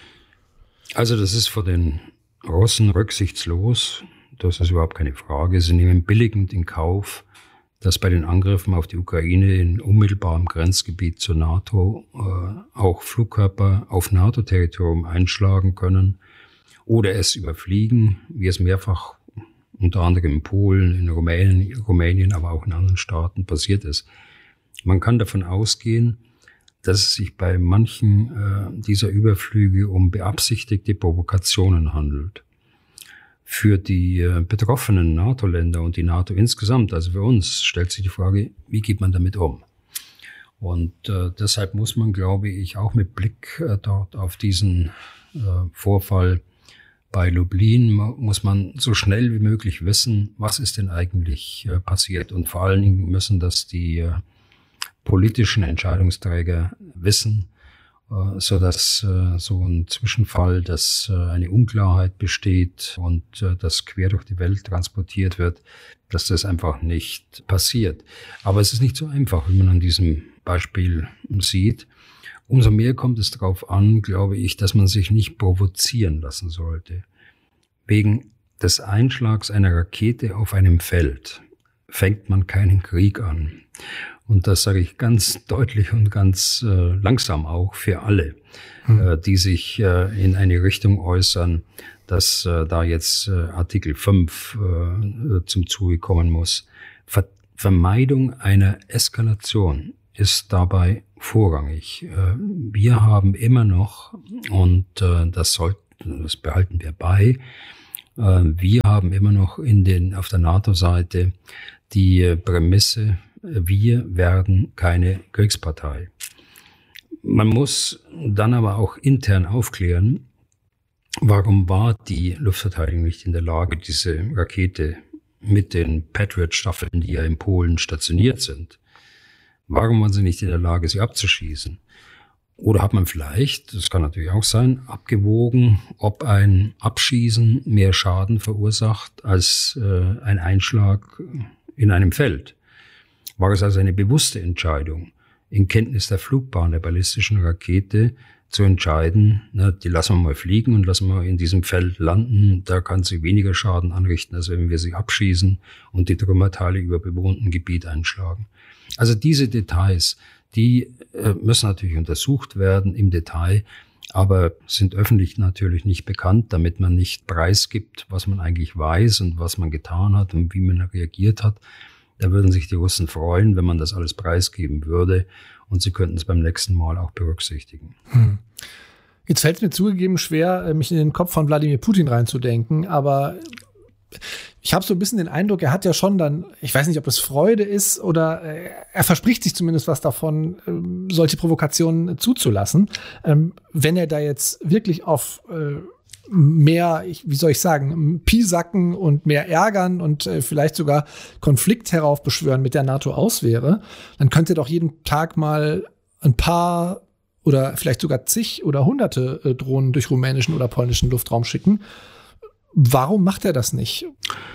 Also das ist für den Russen rücksichtslos. Das ist überhaupt keine Frage. Sie nehmen billigend in Kauf, dass bei den Angriffen auf die Ukraine in unmittelbarem Grenzgebiet zur NATO äh, auch Flugkörper auf NATO-Territorium einschlagen können oder es überfliegen, wie es mehrfach unter anderem in Polen, in Rumänien, Rumänien, aber auch in anderen Staaten passiert ist. Man kann davon ausgehen, dass es sich bei manchen äh, dieser Überflüge um beabsichtigte Provokationen handelt. Für die äh, betroffenen NATO-Länder und die NATO insgesamt, also für uns, stellt sich die Frage, wie geht man damit um? Und äh, deshalb muss man, glaube ich, auch mit Blick äh, dort auf diesen äh, Vorfall bei Lublin, muss man so schnell wie möglich wissen, was ist denn eigentlich äh, passiert. Und vor allen Dingen müssen das die äh, politischen Entscheidungsträger wissen, äh, so dass äh, so ein Zwischenfall, dass äh, eine Unklarheit besteht und äh, das quer durch die Welt transportiert wird, dass das einfach nicht passiert. Aber es ist nicht so einfach, wie man an diesem Beispiel sieht. Umso mehr kommt es darauf an, glaube ich, dass man sich nicht provozieren lassen sollte. Wegen des Einschlags einer Rakete auf einem Feld fängt man keinen Krieg an. Und das sage ich ganz deutlich und ganz äh, langsam auch für alle, hm. äh, die sich äh, in eine Richtung äußern, dass äh, da jetzt äh, Artikel fünf äh, zum Zuge kommen muss. Ver- Vermeidung einer Eskalation ist dabei vorrangig. Äh, wir haben immer noch, und äh, das, soll, das behalten wir bei, äh, wir haben immer noch in den, auf der NATO-Seite die äh, Prämisse, wir werden keine Kriegspartei. Man muss dann aber auch intern aufklären, warum war die Luftverteidigung nicht in der Lage, diese Rakete mit den Patriot-Staffeln, die ja in Polen stationiert sind, warum waren sie nicht in der Lage, sie abzuschießen? Oder hat man vielleicht, das kann natürlich auch sein, abgewogen, ob ein Abschießen mehr Schaden verursacht als äh, ein Einschlag in einem Feld? War es also eine bewusste Entscheidung, in Kenntnis der Flugbahn der ballistischen Rakete zu entscheiden, na, die lassen wir mal fliegen und lassen wir in diesem Feld landen, da kann sie weniger Schaden anrichten, als wenn wir sie abschießen und die Trümmerteile über bewohnten Gebiet einschlagen. Also diese Details, die äh, müssen natürlich untersucht werden im Detail, aber sind öffentlich natürlich nicht bekannt, damit man nicht preisgibt, was man eigentlich weiß und was man getan hat und wie man reagiert hat. Da würden sich die Russen freuen, wenn man das alles preisgeben würde, und sie könnten es beim nächsten Mal auch berücksichtigen. Hm. Jetzt fällt es mir zugegeben schwer, mich in den Kopf von Wladimir Putin reinzudenken, aber ich habe so ein bisschen den Eindruck, er hat ja schon dann, ich weiß nicht, ob es Freude ist oder äh, er verspricht sich zumindest was davon, äh, solche Provokationen zuzulassen. Ähm, wenn er da jetzt wirklich auf äh, mehr, wie soll ich sagen, Piesacken und mehr ärgern und äh, vielleicht sogar Konflikt heraufbeschwören mit der NATO aus wäre, dann könnte er doch jeden Tag mal ein paar oder vielleicht sogar zig oder hunderte äh, Drohnen durch rumänischen oder polnischen Luftraum schicken. Warum macht er das nicht?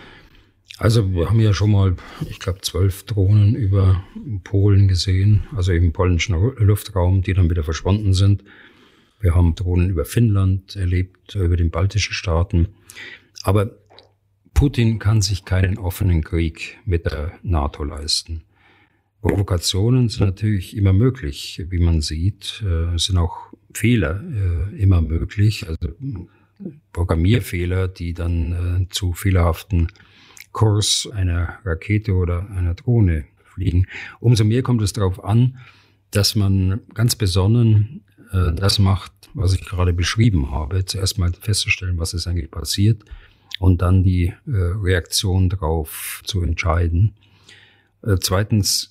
Also wir haben ja schon mal, ich glaube, zwölf Drohnen über Polen gesehen, also im polnischen Luftraum, die dann wieder verschwunden sind. Wir haben Drohnen über Finnland erlebt, über den baltischen Staaten. Aber Putin kann sich keinen offenen Krieg mit der NATO leisten. Provokationen sind natürlich immer möglich, wie man sieht. Es sind auch Fehler immer möglich, also Programmierfehler, die dann zu fehlerhaften Kurs einer Rakete oder einer Drohne fliegen. Umso mehr kommt es darauf an, dass man ganz besonnen das macht, was ich gerade beschrieben habe. Zuerst mal festzustellen, was ist eigentlich passiert und dann die äh, Reaktion darauf zu entscheiden. Äh, zweitens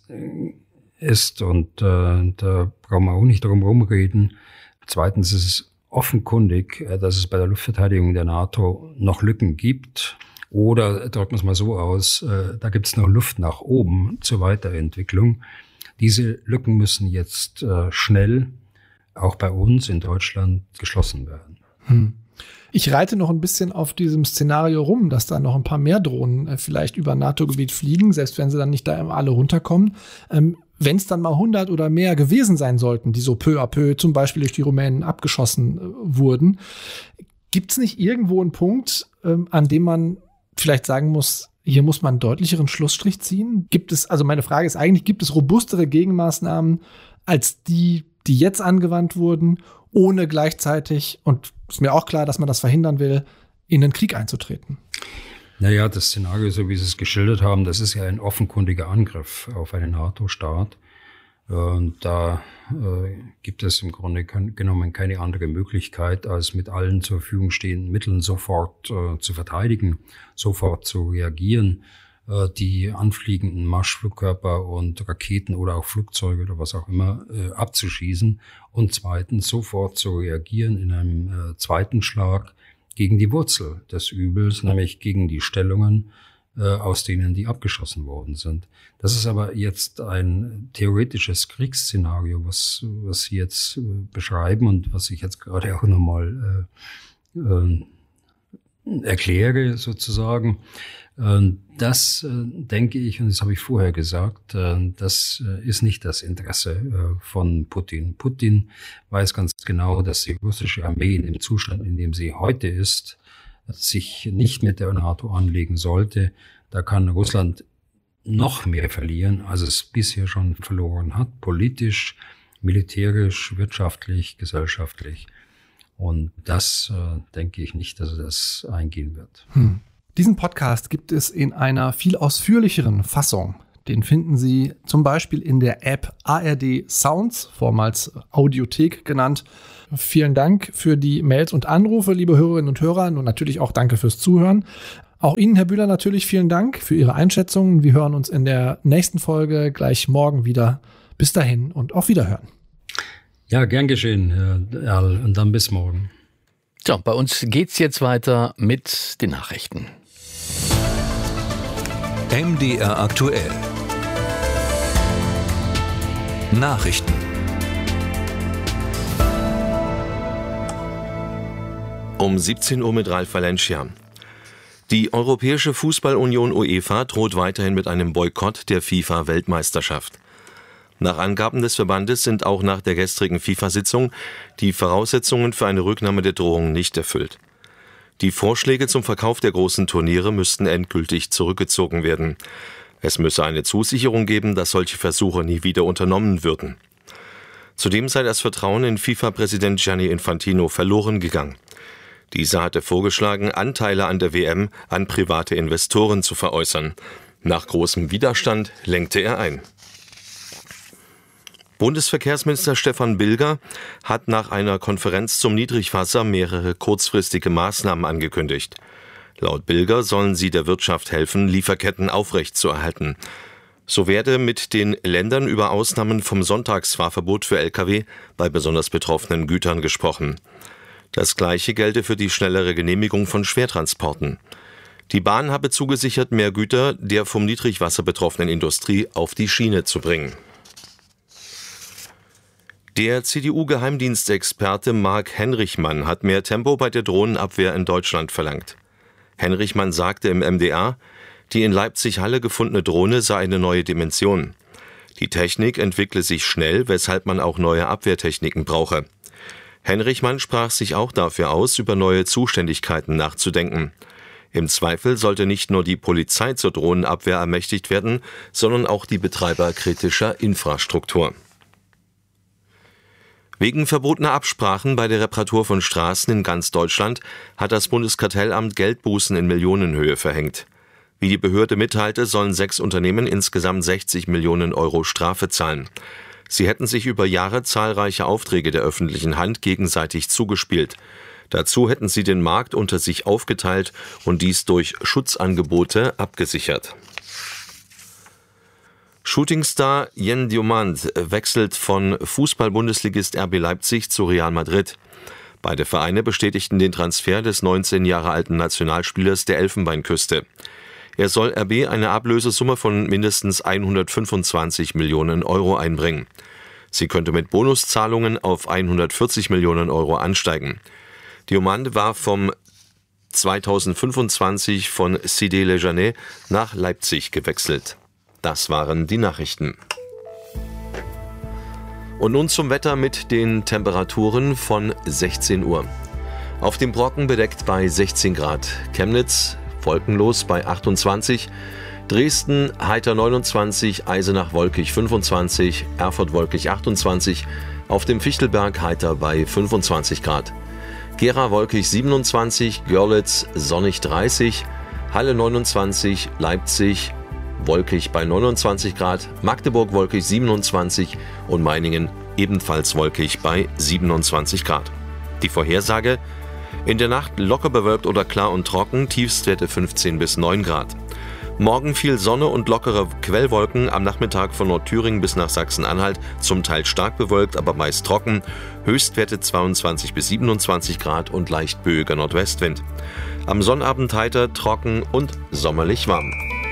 ist, und äh, da brauchen wir auch nicht drum rumreden, zweitens ist es offenkundig, äh, dass es bei der Luftverteidigung der NATO noch Lücken gibt. Oder drücken wir es mal so aus, äh, da gibt es noch Luft nach oben zur Weiterentwicklung. Diese Lücken müssen jetzt äh, schnell auch bei uns in Deutschland geschlossen werden. Hm. Ich reite noch ein bisschen auf diesem Szenario rum, dass da noch ein paar mehr Drohnen äh, vielleicht über NATO-Gebiet fliegen, selbst wenn sie dann nicht da alle runterkommen. Ähm, wenn es dann mal hundert oder mehr gewesen sein sollten, die so peu à peu zum Beispiel durch die Rumänen abgeschossen äh, wurden, gibt es nicht irgendwo einen Punkt, ähm, an dem man vielleicht sagen muss, hier muss man einen deutlicheren Schlussstrich ziehen? Gibt es, also meine Frage ist eigentlich, gibt es robustere Gegenmaßnahmen als die, die jetzt angewandt wurden, ohne gleichzeitig, und ist mir auch klar, dass man das verhindern will, in den Krieg einzutreten? Naja, das Szenario, so wie Sie es geschildert haben, das ist ja ein offenkundiger Angriff auf einen NATO-Staat. Und da äh, gibt es im Grunde genommen keine andere Möglichkeit, als mit allen zur Verfügung stehenden Mitteln sofort äh, zu verteidigen, sofort zu reagieren, äh, die anfliegenden Marschflugkörper und Raketen oder auch Flugzeuge oder was auch immer äh, abzuschießen und zweitens sofort zu reagieren in einem äh, zweiten Schlag gegen die Wurzel des Übels, nämlich gegen die Stellungen, aus denen die abgeschossen worden sind. Das ist aber jetzt ein theoretisches Kriegsszenario, was, was Sie jetzt beschreiben und was ich jetzt gerade auch nochmal äh, äh, erkläre sozusagen. Das denke ich, und das habe ich vorher gesagt, das ist nicht das Interesse von Putin. Putin weiß ganz genau, dass die russische Armee in dem Zustand, in dem sie heute ist, sich nicht mit der NATO anlegen sollte. Da kann Russland noch mehr verlieren, als es bisher schon verloren hat, politisch, militärisch, wirtschaftlich, gesellschaftlich. Und das äh, denke ich nicht, dass er das eingehen wird. Hm. Diesen Podcast gibt es in einer viel ausführlicheren Fassung. Den finden Sie zum Beispiel in der App A R D Sounds, vormals Audiothek genannt. Vielen Dank für die Mails und Anrufe, liebe Hörerinnen und Hörer. Und natürlich auch danke fürs Zuhören. Auch Ihnen, Herr Bühler, natürlich vielen Dank für Ihre Einschätzungen. Wir hören uns in der nächsten Folge gleich morgen wieder. Bis dahin und auf Wiederhören. Ja, gern geschehen, Herr Erl. Und dann bis morgen. So, bei uns geht's jetzt weiter mit den Nachrichten. M D R aktuell. Nachrichten. Um siebzehn Uhr mit Ralf Valencia. Die Europäische Fußballunion UEFA droht weiterhin mit einem Boykott der FIFA-Weltmeisterschaft. Nach Angaben des Verbandes sind auch nach der gestrigen FIFA-Sitzung die Voraussetzungen für eine Rücknahme der Drohung nicht erfüllt. Die Vorschläge zum Verkauf der großen Turniere müssten endgültig zurückgezogen werden. Es müsse eine Zusicherung geben, dass solche Versuche nie wieder unternommen würden. Zudem sei das Vertrauen in FIFA-Präsident Gianni Infantino verloren gegangen. Dieser hatte vorgeschlagen, Anteile an der W M an private Investoren zu veräußern. Nach großem Widerstand lenkte er ein. Bundesverkehrsminister Stefan Bilger hat nach einer Konferenz zum Niedrigwasser mehrere kurzfristige Maßnahmen angekündigt. Laut Bilger sollen sie der Wirtschaft helfen, Lieferketten aufrechtzuerhalten. So werde mit den Ländern über Ausnahmen vom Sonntagsfahrverbot für L K W bei besonders betroffenen Gütern gesprochen. Das Gleiche gelte für die schnellere Genehmigung von Schwertransporten. Die Bahn habe zugesichert, mehr Güter der vom Niedrigwasser betroffenen Industrie auf die Schiene zu bringen. Der C D U-Geheimdienstexperte Mark Henrichmann hat mehr Tempo bei der Drohnenabwehr in Deutschland verlangt. Henrichmann sagte im M D R, die in Leipzig-Halle gefundene Drohne sei eine neue Dimension. Die Technik entwickle sich schnell, weshalb man auch neue Abwehrtechniken brauche. Henrichmann sprach sich auch dafür aus, über neue Zuständigkeiten nachzudenken. Im Zweifel sollte nicht nur die Polizei zur Drohnenabwehr ermächtigt werden, sondern auch die Betreiber kritischer Infrastruktur. Wegen verbotener Absprachen bei der Reparatur von Straßen in ganz Deutschland hat das Bundeskartellamt Geldbußen in Millionenhöhe verhängt. Wie die Behörde mitteilte, sollen sechs Unternehmen insgesamt sechzig Millionen Euro Strafe zahlen. Sie hätten sich über Jahre zahlreiche Aufträge der öffentlichen Hand gegenseitig zugespielt. Dazu hätten sie den Markt unter sich aufgeteilt und dies durch Schutzangebote abgesichert. Shootingstar Yen Diomand wechselt von Fußball-Bundesligist R B Leipzig zu Real Madrid. Beide Vereine bestätigten den Transfer des neunzehn Jahre alten Nationalspielers der Elfenbeinküste. Er soll R B eine Ablösesumme von mindestens hundertfünfundzwanzig Millionen Euro einbringen. Sie könnte mit Bonuszahlungen auf hundertvierzig Millionen Euro ansteigen. Diomand war vom zweitausendfünfundzwanzig von Cité Le Janet nach Leipzig gewechselt. Das waren die Nachrichten. Und nun zum Wetter mit den Temperaturen von sechzehn Uhr. Auf dem Brocken bedeckt bei sechzehn Grad. Chemnitz wolkenlos bei achtundzwanzig. Dresden heiter neunundzwanzig, Eisenach wolkig fünfundzwanzig, Erfurt wolkig achtundzwanzig. Auf dem Fichtelberg heiter bei fünfundzwanzig Grad. Gera wolkig siebenundzwanzig, Görlitz sonnig dreißig, Halle neunundzwanzig, Leipzig wolkig bei neunundzwanzig Grad, Magdeburg wolkig siebenundzwanzig und Meiningen ebenfalls wolkig bei siebenundzwanzig Grad. Die Vorhersage: in der Nacht locker bewölkt oder klar und trocken, Tiefstwerte fünfzehn bis neun Grad. Morgen viel Sonne und lockere Quellwolken, am Nachmittag von Nordthüringen bis nach Sachsen-Anhalt zum Teil stark bewölkt, aber meist trocken, Höchstwerte zweiundzwanzig bis siebenundzwanzig Grad und leicht böiger Nordwestwind. Am Sonnabend heiter, trocken und sommerlich warm.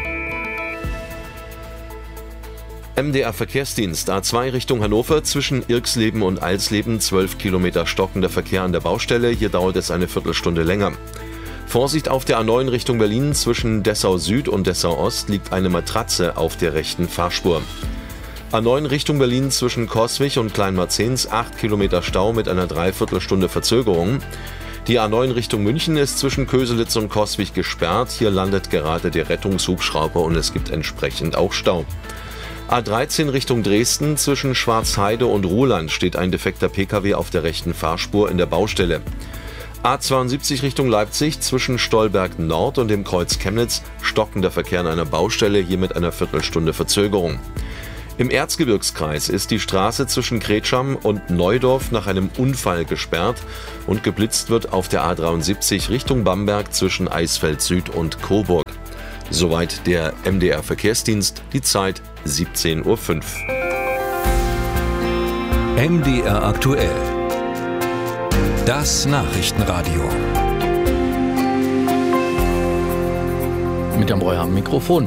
M D R Verkehrsdienst A zwei Richtung Hannover, zwischen Irxleben und Alsleben zwölf Kilometer stockender Verkehr an der Baustelle. Hier dauert es eine Viertelstunde länger. Vorsicht auf der A neun Richtung Berlin. Zwischen Dessau Süd und Dessau Ost liegt eine Matratze auf der rechten Fahrspur. A neun Richtung Berlin zwischen Coswig und Kleinmarzens, acht Kilometer Stau mit einer Dreiviertelstunde Verzögerung. Die A neun Richtung München ist zwischen Köselitz und Coswig gesperrt. Hier landet gerade der Rettungshubschrauber und es gibt entsprechend auch Stau. A dreizehn Richtung Dresden zwischen Schwarzheide und Ruhland steht ein defekter Pkw auf der rechten Fahrspur in der Baustelle. A zweiundsiebzig Richtung Leipzig zwischen Stolberg Nord und dem Kreuz Chemnitz stockender Verkehr an einer Baustelle, hier mit einer Viertelstunde Verzögerung. Im Erzgebirgskreis ist die Straße zwischen Kretscham und Neudorf nach einem Unfall gesperrt und geblitzt wird auf der A dreiundsiebzig Richtung Bamberg zwischen Eisfeld Süd und Coburg. Soweit der M D R Verkehrsdienst, die Zeit siebzehn Uhr fünf. M D R aktuell. Das Nachrichtenradio. Mit dem Breuer am Mikrofon.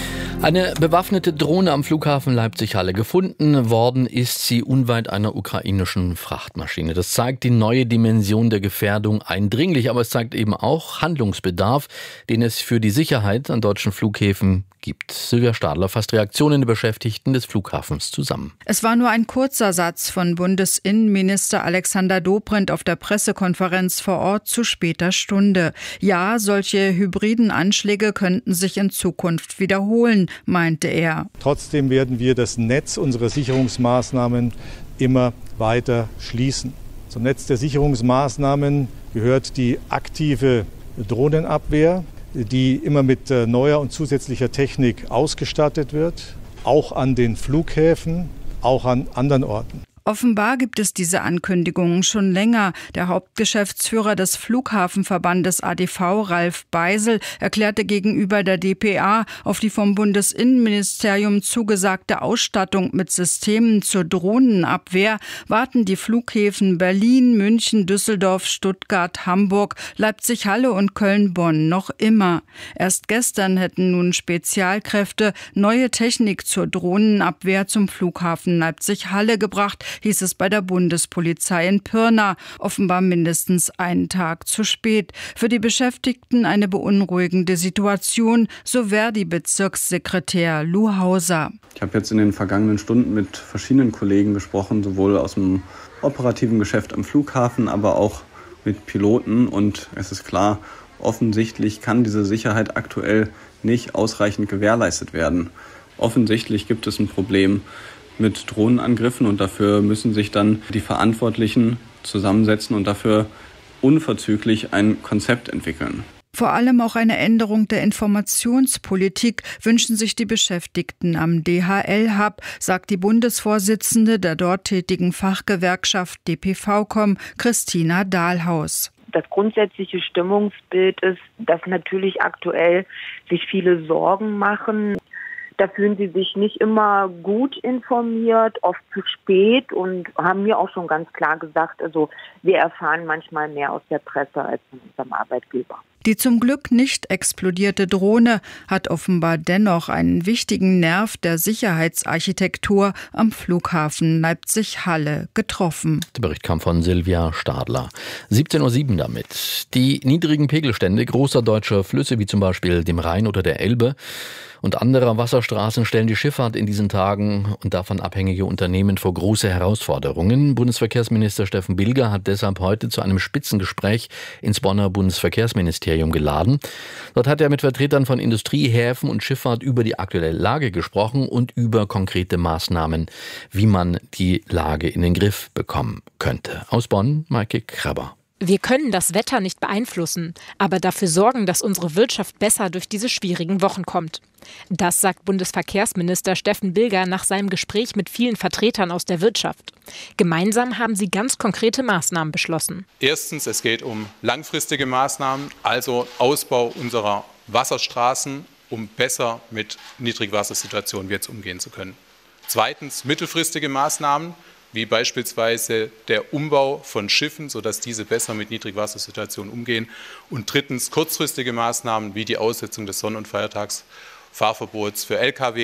Eine bewaffnete Drohne am Flughafen Leipzig-Halle. Gefunden worden ist sie unweit einer ukrainischen Frachtmaschine. Das zeigt die neue Dimension der Gefährdung eindringlich, aber es zeigt eben auch Handlungsbedarf, den es für die Sicherheit an deutschen Flughäfen gibt. Silvia Stadler fasst Reaktionen der Beschäftigten des Flughafens zusammen. Es war nur ein kurzer Satz von Bundesinnenminister Alexander Dobrindt auf der Pressekonferenz vor Ort zu später Stunde. Ja, solche hybriden Anschläge könnten sich in Zukunft wiederholen, meinte er. Trotzdem werden wir das Netz unserer Sicherungsmaßnahmen immer weiter schließen. Zum Netz der Sicherungsmaßnahmen gehört die aktive Drohnenabwehr, die immer mit neuer und zusätzlicher Technik ausgestattet wird, auch an den Flughäfen, auch an anderen Orten. Offenbar gibt es diese Ankündigungen schon länger. Der Hauptgeschäftsführer des Flughafenverbandes A D V, Ralf Beisel, erklärte gegenüber der D P A, auf die vom Bundesinnenministerium zugesagte Ausstattung mit Systemen zur Drohnenabwehr warten die Flughäfen Berlin, München, Düsseldorf, Stuttgart, Hamburg, Leipzig-Halle und Köln-Bonn noch immer. Erst gestern hätten nun Spezialkräfte neue Technik zur Drohnenabwehr zum Flughafen Leipzig-Halle gebracht, hieß es bei der Bundespolizei in Pirna, offenbar mindestens einen Tag zu spät. Für die Beschäftigten eine beunruhigende Situation, so Verdi-Bezirkssekretär Lou Hauser. Ich habe jetzt in den vergangenen Stunden mit verschiedenen Kollegen gesprochen, sowohl aus dem operativen Geschäft am Flughafen, aber auch mit Piloten. Und es ist klar, offensichtlich kann diese Sicherheit aktuell nicht ausreichend gewährleistet werden. Offensichtlich gibt es ein Problem mit Drohnenangriffen und dafür müssen sich dann die Verantwortlichen zusammensetzen und dafür unverzüglich ein Konzept entwickeln. Vor allem auch eine Änderung der Informationspolitik wünschen sich die Beschäftigten am D H L-Hub, sagt die Bundesvorsitzende der dort tätigen Fachgewerkschaft D P V Com, Christina Dahlhaus. Das grundsätzliche Stimmungsbild ist, dass natürlich aktuell sich viele Sorgen machen. Da fühlen sie sich nicht immer gut informiert, oft zu spät und haben mir auch schon ganz klar gesagt, also wir erfahren manchmal mehr aus der Presse als von unserem Arbeitgeber. Die zum Glück nicht explodierte Drohne hat offenbar dennoch einen wichtigen Nerv der Sicherheitsarchitektur am Flughafen Leipzig-Halle getroffen. Der Bericht kam von Silvia Stadler. siebzehn Uhr sieben damit. Die niedrigen Pegelstände großer deutscher Flüsse wie zum Beispiel dem Rhein oder der Elbe und anderer Wasserstraßen stellen die Schifffahrt in diesen Tagen und davon abhängige Unternehmen vor große Herausforderungen. Bundesverkehrsminister Steffen Bilger hat deshalb heute zu einem Spitzengespräch ins Bonner Bundesverkehrsministerium geladen. Dort hat er mit Vertretern von Industrie, Häfen und Schifffahrt über die aktuelle Lage gesprochen und über konkrete Maßnahmen, wie man die Lage in den Griff bekommen könnte. Aus Bonn, Maike Krabber. Wir können das Wetter nicht beeinflussen, aber dafür sorgen, dass unsere Wirtschaft besser durch diese schwierigen Wochen kommt. Das sagt Bundesverkehrsminister Steffen Bilger nach seinem Gespräch mit vielen Vertretern aus der Wirtschaft. Gemeinsam haben sie ganz konkrete Maßnahmen beschlossen. Erstens, es geht um langfristige Maßnahmen, also Ausbau unserer Wasserstraßen, um besser mit Niedrigwassersituationen jetzt umgehen zu können. Zweitens, mittelfristige Maßnahmen, wie beispielsweise der Umbau von Schiffen, sodass diese besser mit Niedrigwassersituationen umgehen. Und drittens kurzfristige Maßnahmen wie die Aussetzung des Sonn- und Feiertagsfahrverbots für L K W.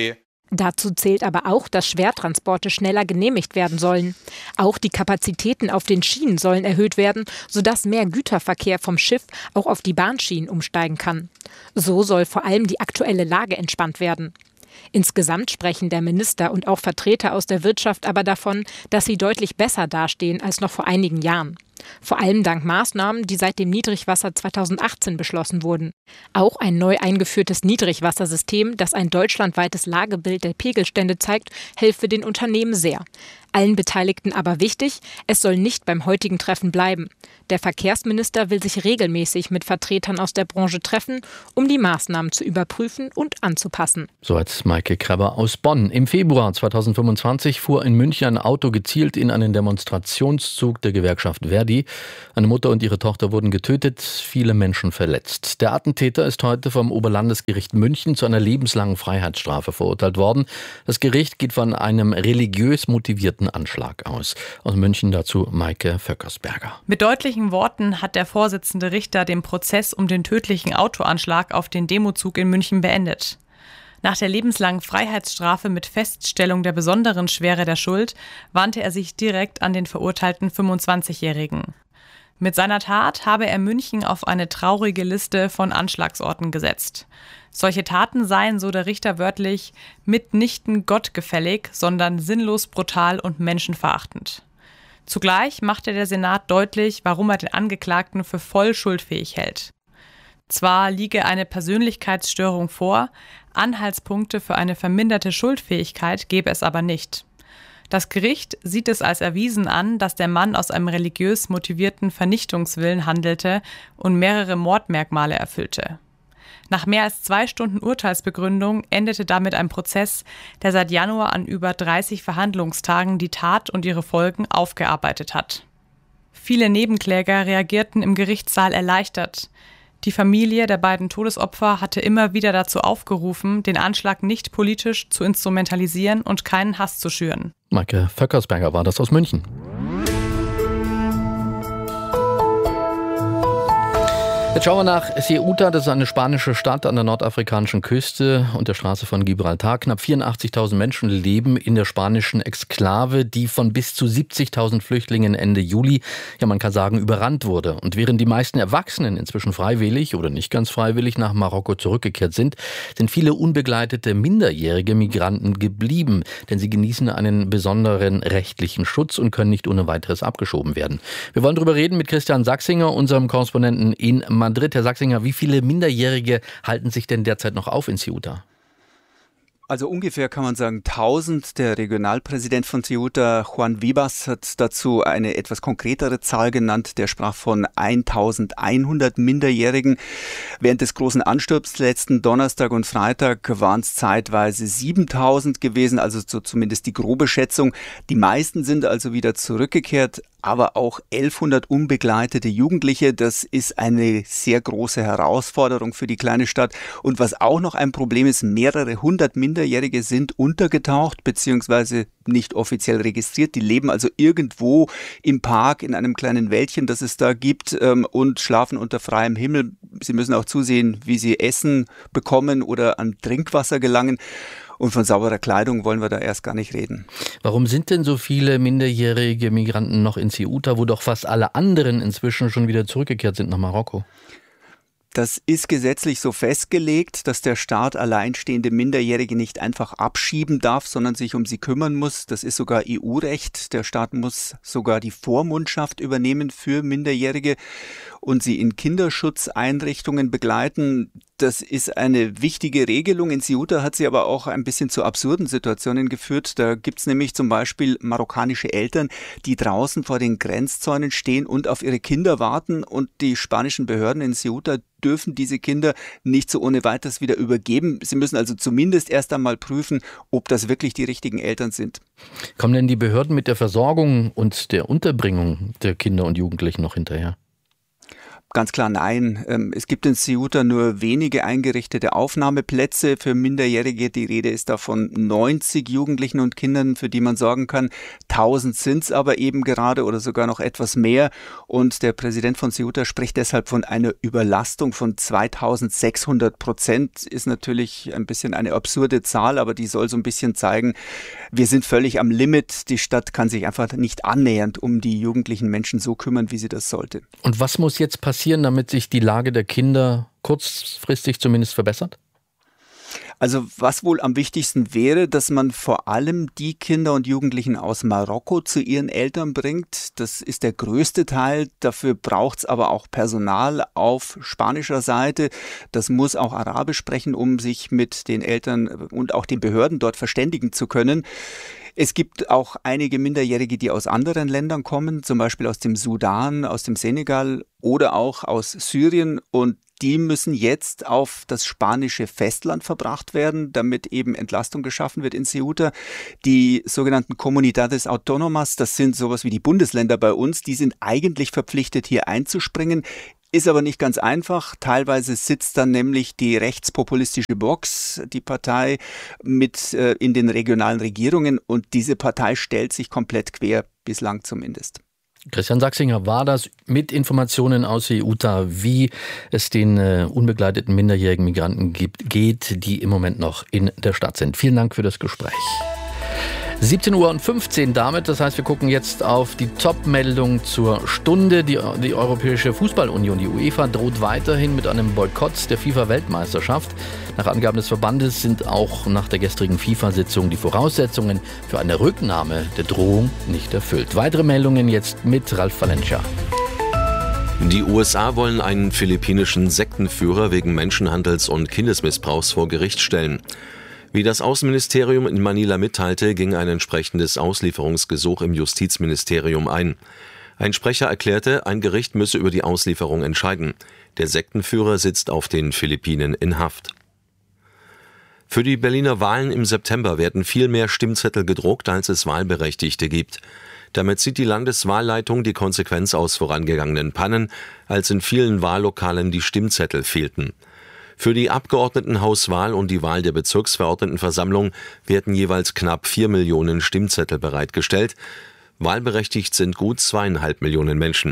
Dazu zählt aber auch, dass Schwertransporte schneller genehmigt werden sollen. Auch die Kapazitäten auf den Schienen sollen erhöht werden, sodass mehr Güterverkehr vom Schiff auch auf die Bahnschienen umsteigen kann. So soll vor allem die aktuelle Lage entspannt werden. Insgesamt sprechen der Minister und auch Vertreter aus der Wirtschaft aber davon, dass sie deutlich besser dastehen als noch vor einigen Jahren. Vor allem dank Maßnahmen, die seit dem Niedrigwasser zweitausendachtzehn beschlossen wurden. Auch ein neu eingeführtes Niedrigwassersystem, das ein deutschlandweites Lagebild der Pegelstände zeigt, helfe den Unternehmen sehr. Allen Beteiligten aber wichtig, es soll nicht beim heutigen Treffen bleiben. Der Verkehrsminister will sich regelmäßig mit Vertretern aus der Branche treffen, um die Maßnahmen zu überprüfen und anzupassen. Soweit Maike Kreber aus Bonn. Im Februar zweitausendfünfundzwanzig fuhr in München ein Auto gezielt in einen Demonstrationszug der Gewerkschaft Verdi. Eine Mutter und ihre Tochter wurden getötet, viele Menschen verletzt. Der Attentäter ist heute vom Oberlandesgericht München zu einer lebenslangen Freiheitsstrafe verurteilt worden. Das Gericht geht von einem religiös motivierten Anschlag aus. Aus München dazu Maike Vöckersberger. Mit deutlichen Worten hat der Vorsitzende Richter den Prozess um den tödlichen Autoanschlag auf den Demozug in München beendet. Nach der lebenslangen Freiheitsstrafe mit Feststellung der besonderen Schwere der Schuld wandte er sich direkt an den verurteilten fünfundzwanzigjährigen. Mit seiner Tat habe er München auf eine traurige Liste von Anschlagsorten gesetzt. Solche Taten seien, so der Richter wörtlich, mitnichten gottgefällig, sondern sinnlos brutal und menschenverachtend. Zugleich machte der Senat deutlich, warum er den Angeklagten für voll schuldfähig hält. Zwar liege eine Persönlichkeitsstörung vor, Anhaltspunkte für eine verminderte Schuldfähigkeit gäbe es aber nicht. Das Gericht sieht es als erwiesen an, dass der Mann aus einem religiös motivierten Vernichtungswillen handelte und mehrere Mordmerkmale erfüllte. Nach mehr als zwei Stunden Urteilsbegründung endete damit ein Prozess, der seit Januar an über dreißig Verhandlungstagen die Tat und ihre Folgen aufgearbeitet hat. Viele Nebenkläger reagierten im Gerichtssaal erleichtert. Die Familie der beiden Todesopfer hatte immer wieder dazu aufgerufen, den Anschlag nicht politisch zu instrumentalisieren und keinen Hass zu schüren. Maike Vöckersberger war das aus München. Jetzt schauen wir nach Ceuta, das ist eine spanische Stadt an der nordafrikanischen Küste und der Straße von Gibraltar. Knapp vierundachtzigtausend Menschen leben in der spanischen Exklave, die von bis zu siebzigtausend Flüchtlingen Ende Juli, ja man kann sagen, überrannt wurde. Und während die meisten Erwachsenen inzwischen freiwillig oder nicht ganz freiwillig nach Marokko zurückgekehrt sind, sind viele unbegleitete minderjährige Migranten geblieben, denn sie genießen einen besonderen rechtlichen Schutz und können nicht ohne weiteres abgeschoben werden. Wir wollen darüber reden mit Christian Sachsinger, unserem Korrespondenten in Madrid. Herr Sachsinger, wie viele Minderjährige halten sich denn derzeit noch auf in Ceuta? Also ungefähr kann man sagen tausend. Der Regionalpräsident von Ceuta, Juan Vivas, hat dazu eine etwas konkretere Zahl genannt. Der sprach von eintausendeinhundert Minderjährigen. Während des großen Ansturms letzten Donnerstag und Freitag waren es zeitweise siebentausend gewesen, also so zumindest die grobe Schätzung. Die meisten sind also wieder zurückgekehrt, aber auch elfhundert unbegleitete Jugendliche. Das ist eine sehr große Herausforderung für die kleine Stadt. Und was auch noch ein Problem ist, mehrere hundert Minderjährige sind untergetaucht bzw. nicht offiziell registriert. Die leben also irgendwo im Park in einem kleinen Wäldchen, das es da gibt, ähm, und schlafen unter freiem Himmel. Sie müssen auch zusehen, wie sie Essen bekommen oder an Trinkwasser gelangen. Und von sauberer Kleidung wollen wir da erst gar nicht reden. Warum sind denn so viele minderjährige Migranten noch in Ceuta, wo doch fast alle anderen inzwischen schon wieder zurückgekehrt sind nach Marokko? Das ist gesetzlich so festgelegt, dass der Staat alleinstehende Minderjährige nicht einfach abschieben darf, sondern sich um sie kümmern muss. Das ist sogar E U-Recht. Der Staat muss sogar die Vormundschaft übernehmen für Minderjährige und sie in Kinderschutzeinrichtungen begleiten. Das ist eine wichtige Regelung. In Ceuta hat sie aber auch ein bisschen zu absurden Situationen geführt. Da gibt es nämlich zum Beispiel marokkanische Eltern, die draußen vor den Grenzzäunen stehen und auf ihre Kinder warten. Und die spanischen Behörden in Ceuta dürfen diese Kinder nicht so ohne weiteres wieder übergeben. Sie müssen also zumindest erst einmal prüfen, ob das wirklich die richtigen Eltern sind. Kommen denn die Behörden mit der Versorgung und der Unterbringung der Kinder und Jugendlichen noch hinterher? Ganz klar nein. Es gibt in Ceuta nur wenige eingerichtete Aufnahmeplätze für Minderjährige. Die Rede ist da von neunzig Jugendlichen und Kindern, für die man sorgen kann. tausend sind es aber eben gerade oder sogar noch etwas mehr. Und der Präsident von Ceuta spricht deshalb von einer Überlastung von zweitausendsechshundert Prozent. Ist natürlich ein bisschen eine absurde Zahl, aber die soll so ein bisschen zeigen, wir sind völlig am Limit. Die Stadt kann sich einfach nicht annähernd um die jugendlichen Menschen so kümmern, wie sie das sollte. Und was muss jetzt passieren, damit sich die Lage der Kinder kurzfristig zumindest verbessert? Also was wohl am wichtigsten wäre, dass man vor allem die Kinder und Jugendlichen aus Marokko zu ihren Eltern bringt. Das ist der größte Teil. Dafür braucht es aber auch Personal auf spanischer Seite. Das muss auch Arabisch sprechen, um sich mit den Eltern und auch den Behörden dort verständigen zu können. Es gibt auch einige Minderjährige, die aus anderen Ländern kommen, zum Beispiel aus dem Sudan, aus dem Senegal oder auch aus Syrien, und die müssen jetzt auf das spanische Festland verbracht werden, damit eben Entlastung geschaffen wird in Ceuta. Die sogenannten Comunidades Autónomas, das sind sowas wie die Bundesländer bei uns, die sind eigentlich verpflichtet, hier einzuspringen. Ist aber nicht ganz einfach. Teilweise sitzt dann nämlich die rechtspopulistische Vox, die Partei, mit äh, in den regionalen Regierungen, und diese Partei stellt sich komplett quer, bislang zumindest. Christian Sachsinger war das mit Informationen aus Ceuta, wie es den äh, unbegleiteten minderjährigen Migranten gibt, geht, die im Moment noch in der Stadt sind. Vielen Dank für das Gespräch. siebzehn Uhr fünfzehn damit, das heißt, wir gucken jetzt auf die Top-Meldung zur Stunde. Die, die Europäische Fußballunion, die UEFA, droht weiterhin mit einem Boykott der FIFA-Weltmeisterschaft. Nach Angaben des Verbandes sind auch nach der gestrigen FIFA-Sitzung die Voraussetzungen für eine Rücknahme der Drohung nicht erfüllt. Weitere Meldungen jetzt mit Ralf Valencia. Die U S A wollen einen philippinischen Sektenführer wegen Menschenhandels und Kindesmissbrauchs vor Gericht stellen. Wie das Außenministerium in Manila mitteilte, ging ein entsprechendes Auslieferungsgesuch im Justizministerium ein. Ein Sprecher erklärte, ein Gericht müsse über die Auslieferung entscheiden. Der Sektenführer sitzt auf den Philippinen in Haft. Für die Berliner Wahlen im September werden viel mehr Stimmzettel gedruckt, als es Wahlberechtigte gibt. Damit zieht die Landeswahlleitung die Konsequenz aus vorangegangenen Pannen, als in vielen Wahllokalen die Stimmzettel fehlten. Für die Abgeordnetenhauswahl und die Wahl der Bezirksverordnetenversammlung werden jeweils knapp vier Millionen Stimmzettel bereitgestellt. Wahlberechtigt sind gut zweieinhalb Millionen Menschen.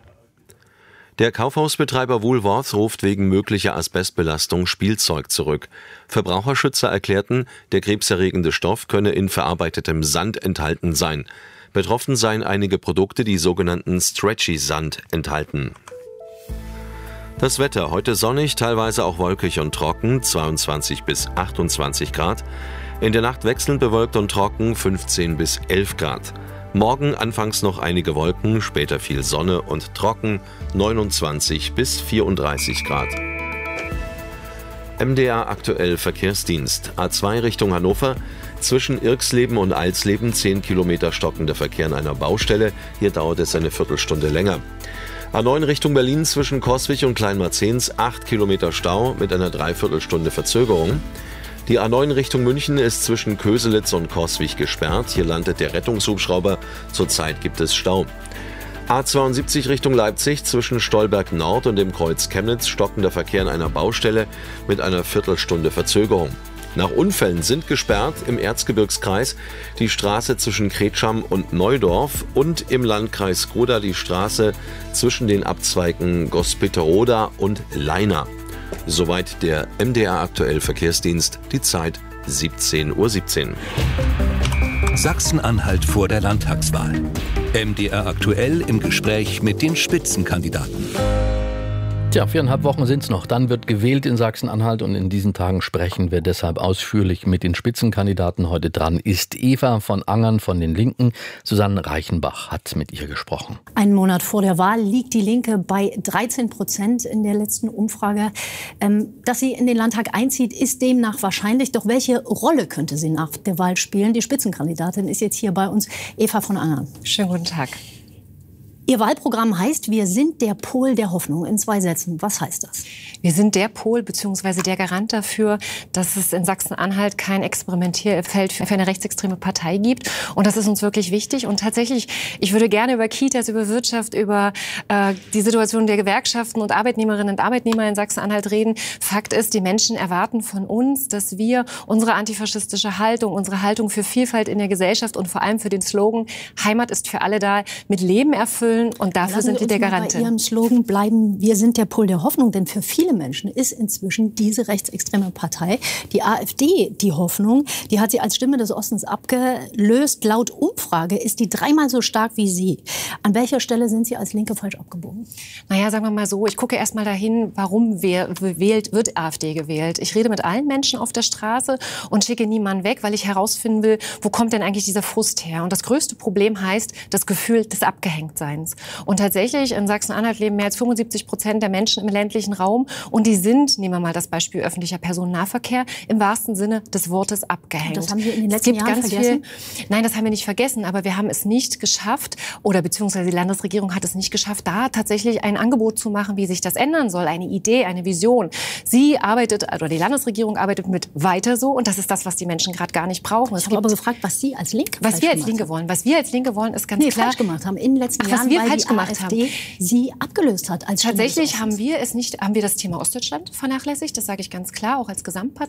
Der Kaufhausbetreiber Woolworth ruft wegen möglicher Asbestbelastung Spielzeug zurück. Verbraucherschützer erklärten, der krebserregende Stoff könne in verarbeitetem Sand enthalten sein. Betroffen seien einige Produkte, die sogenannten Stretchy-Sand enthalten. Das Wetter: heute sonnig, teilweise auch wolkig und trocken, zweiundzwanzig bis achtundzwanzig Grad. In der Nacht wechselnd bewölkt und trocken, fünfzehn bis elf Grad. Morgen anfangs noch einige Wolken, später viel Sonne und trocken, neunundzwanzig bis vierunddreißig Grad. M D R aktuell Verkehrsdienst. A zwei Richtung Hannover. Zwischen Irxleben und Alsleben zehn Kilometer stockender Verkehr an einer Baustelle. Hier dauert es eine Viertelstunde länger. A neun Richtung Berlin zwischen Coswig und Kleinmarzens acht Kilometer Stau mit einer Dreiviertelstunde Verzögerung. Die A neun Richtung München ist zwischen Köselitz und Coswig gesperrt. Hier landet der Rettungshubschrauber. Zurzeit gibt es Stau. A zweiundsiebzig Richtung Leipzig zwischen Stolberg Nord und dem Kreuz Chemnitz stockender Verkehr an einer Baustelle mit einer Viertelstunde Verzögerung. Nach Unfällen sind gesperrt im Erzgebirgskreis die Straße zwischen Kretscham und Neudorf und im Landkreis Skoda die Straße zwischen den Abzweigen Gospiteroda und Leina. Soweit der M D R aktuell Verkehrsdienst, die Zeit siebzehn Uhr siebzehn. Sachsen-Anhalt vor der Landtagswahl. M D R aktuell im Gespräch mit den Spitzenkandidaten. Tja, viereinhalb Wochen sind es noch. Dann wird gewählt in Sachsen-Anhalt und in diesen Tagen sprechen wir deshalb ausführlich mit den Spitzenkandidaten. Heute dran ist Eva von Angern von den Linken. Susanne Reichenbach hat mit ihr gesprochen. Einen Monat vor der Wahl liegt die Linke bei dreizehn Prozent in der letzten Umfrage. Ähm, dass sie in den Landtag einzieht, ist demnach wahrscheinlich. Doch welche Rolle könnte sie nach der Wahl spielen? Die Spitzenkandidatin ist jetzt hier bei uns, Eva von Angern. Schönen guten Tag. Ihr Wahlprogramm heißt, wir sind der Pol der Hoffnung. In zwei Sätzen. Was heißt das? Wir sind der Pol bzw. der Garant dafür, dass es in Sachsen-Anhalt kein Experimentierfeld für eine rechtsextreme Partei gibt. Und das ist uns wirklich wichtig. Und tatsächlich, ich würde gerne über Kitas, über Wirtschaft, über äh, die Situation der Gewerkschaften und Arbeitnehmerinnen und Arbeitnehmer in Sachsen-Anhalt reden. Fakt ist, die Menschen erwarten von uns, dass wir unsere antifaschistische Haltung, unsere Haltung für Vielfalt in der Gesellschaft und vor allem für den Slogan Heimat ist für alle da, mit Leben erfüllen. Und dafür Lassen sind wir der Garant. Bei Ihrem Slogan bleiben, wir sind der Pol der Hoffnung. Denn für viele Menschen ist inzwischen diese rechtsextreme Partei, die AfD, die Hoffnung. Die hat sie als Stimme des Ostens abgelöst. Laut Umfrage ist die dreimal so stark wie Sie. An welcher Stelle sind Sie als Linke falsch abgebogen? Naja, sagen wir mal so, ich gucke erst mal dahin, warum wählt, wird AfD gewählt. Ich rede mit allen Menschen auf der Straße und schicke niemanden weg, weil ich herausfinden will, wo kommt denn eigentlich dieser Frust her? Und das größte Problem heißt das Gefühl des Abgehängtseins. Und tatsächlich, in Sachsen-Anhalt leben mehr als fünfundsiebzig Prozent der Menschen im ländlichen Raum. Und die sind, nehmen wir mal das Beispiel öffentlicher Personennahverkehr, im wahrsten Sinne des Wortes abgehängt. Das haben wir in den letzten Jahren ganz vergessen? Viel, nein, das haben wir nicht vergessen. Aber wir haben es nicht geschafft, oder beziehungsweise die Landesregierung hat es nicht geschafft, da tatsächlich ein Angebot zu machen, wie sich das ändern soll. Eine Idee, eine Vision. Sie arbeitet, oder die Landesregierung arbeitet mit weiter so. Und das ist das, was die Menschen gerade gar nicht brauchen. Ich habe aber gefragt, was Sie als Linke Was wir als Linke wollen. Was wir als Linke wollen, ist ganz nee, klar. falsch gemacht haben. In den letzten Ach, Jahren, was wir weil falsch die gemacht AfD haben. Sie abgelöst hat als Tatsächlich haben wir es nicht, haben wir das Thema Ostdeutschland vernachlässigt. Das sage ich ganz klar, auch als Gesamtpartei.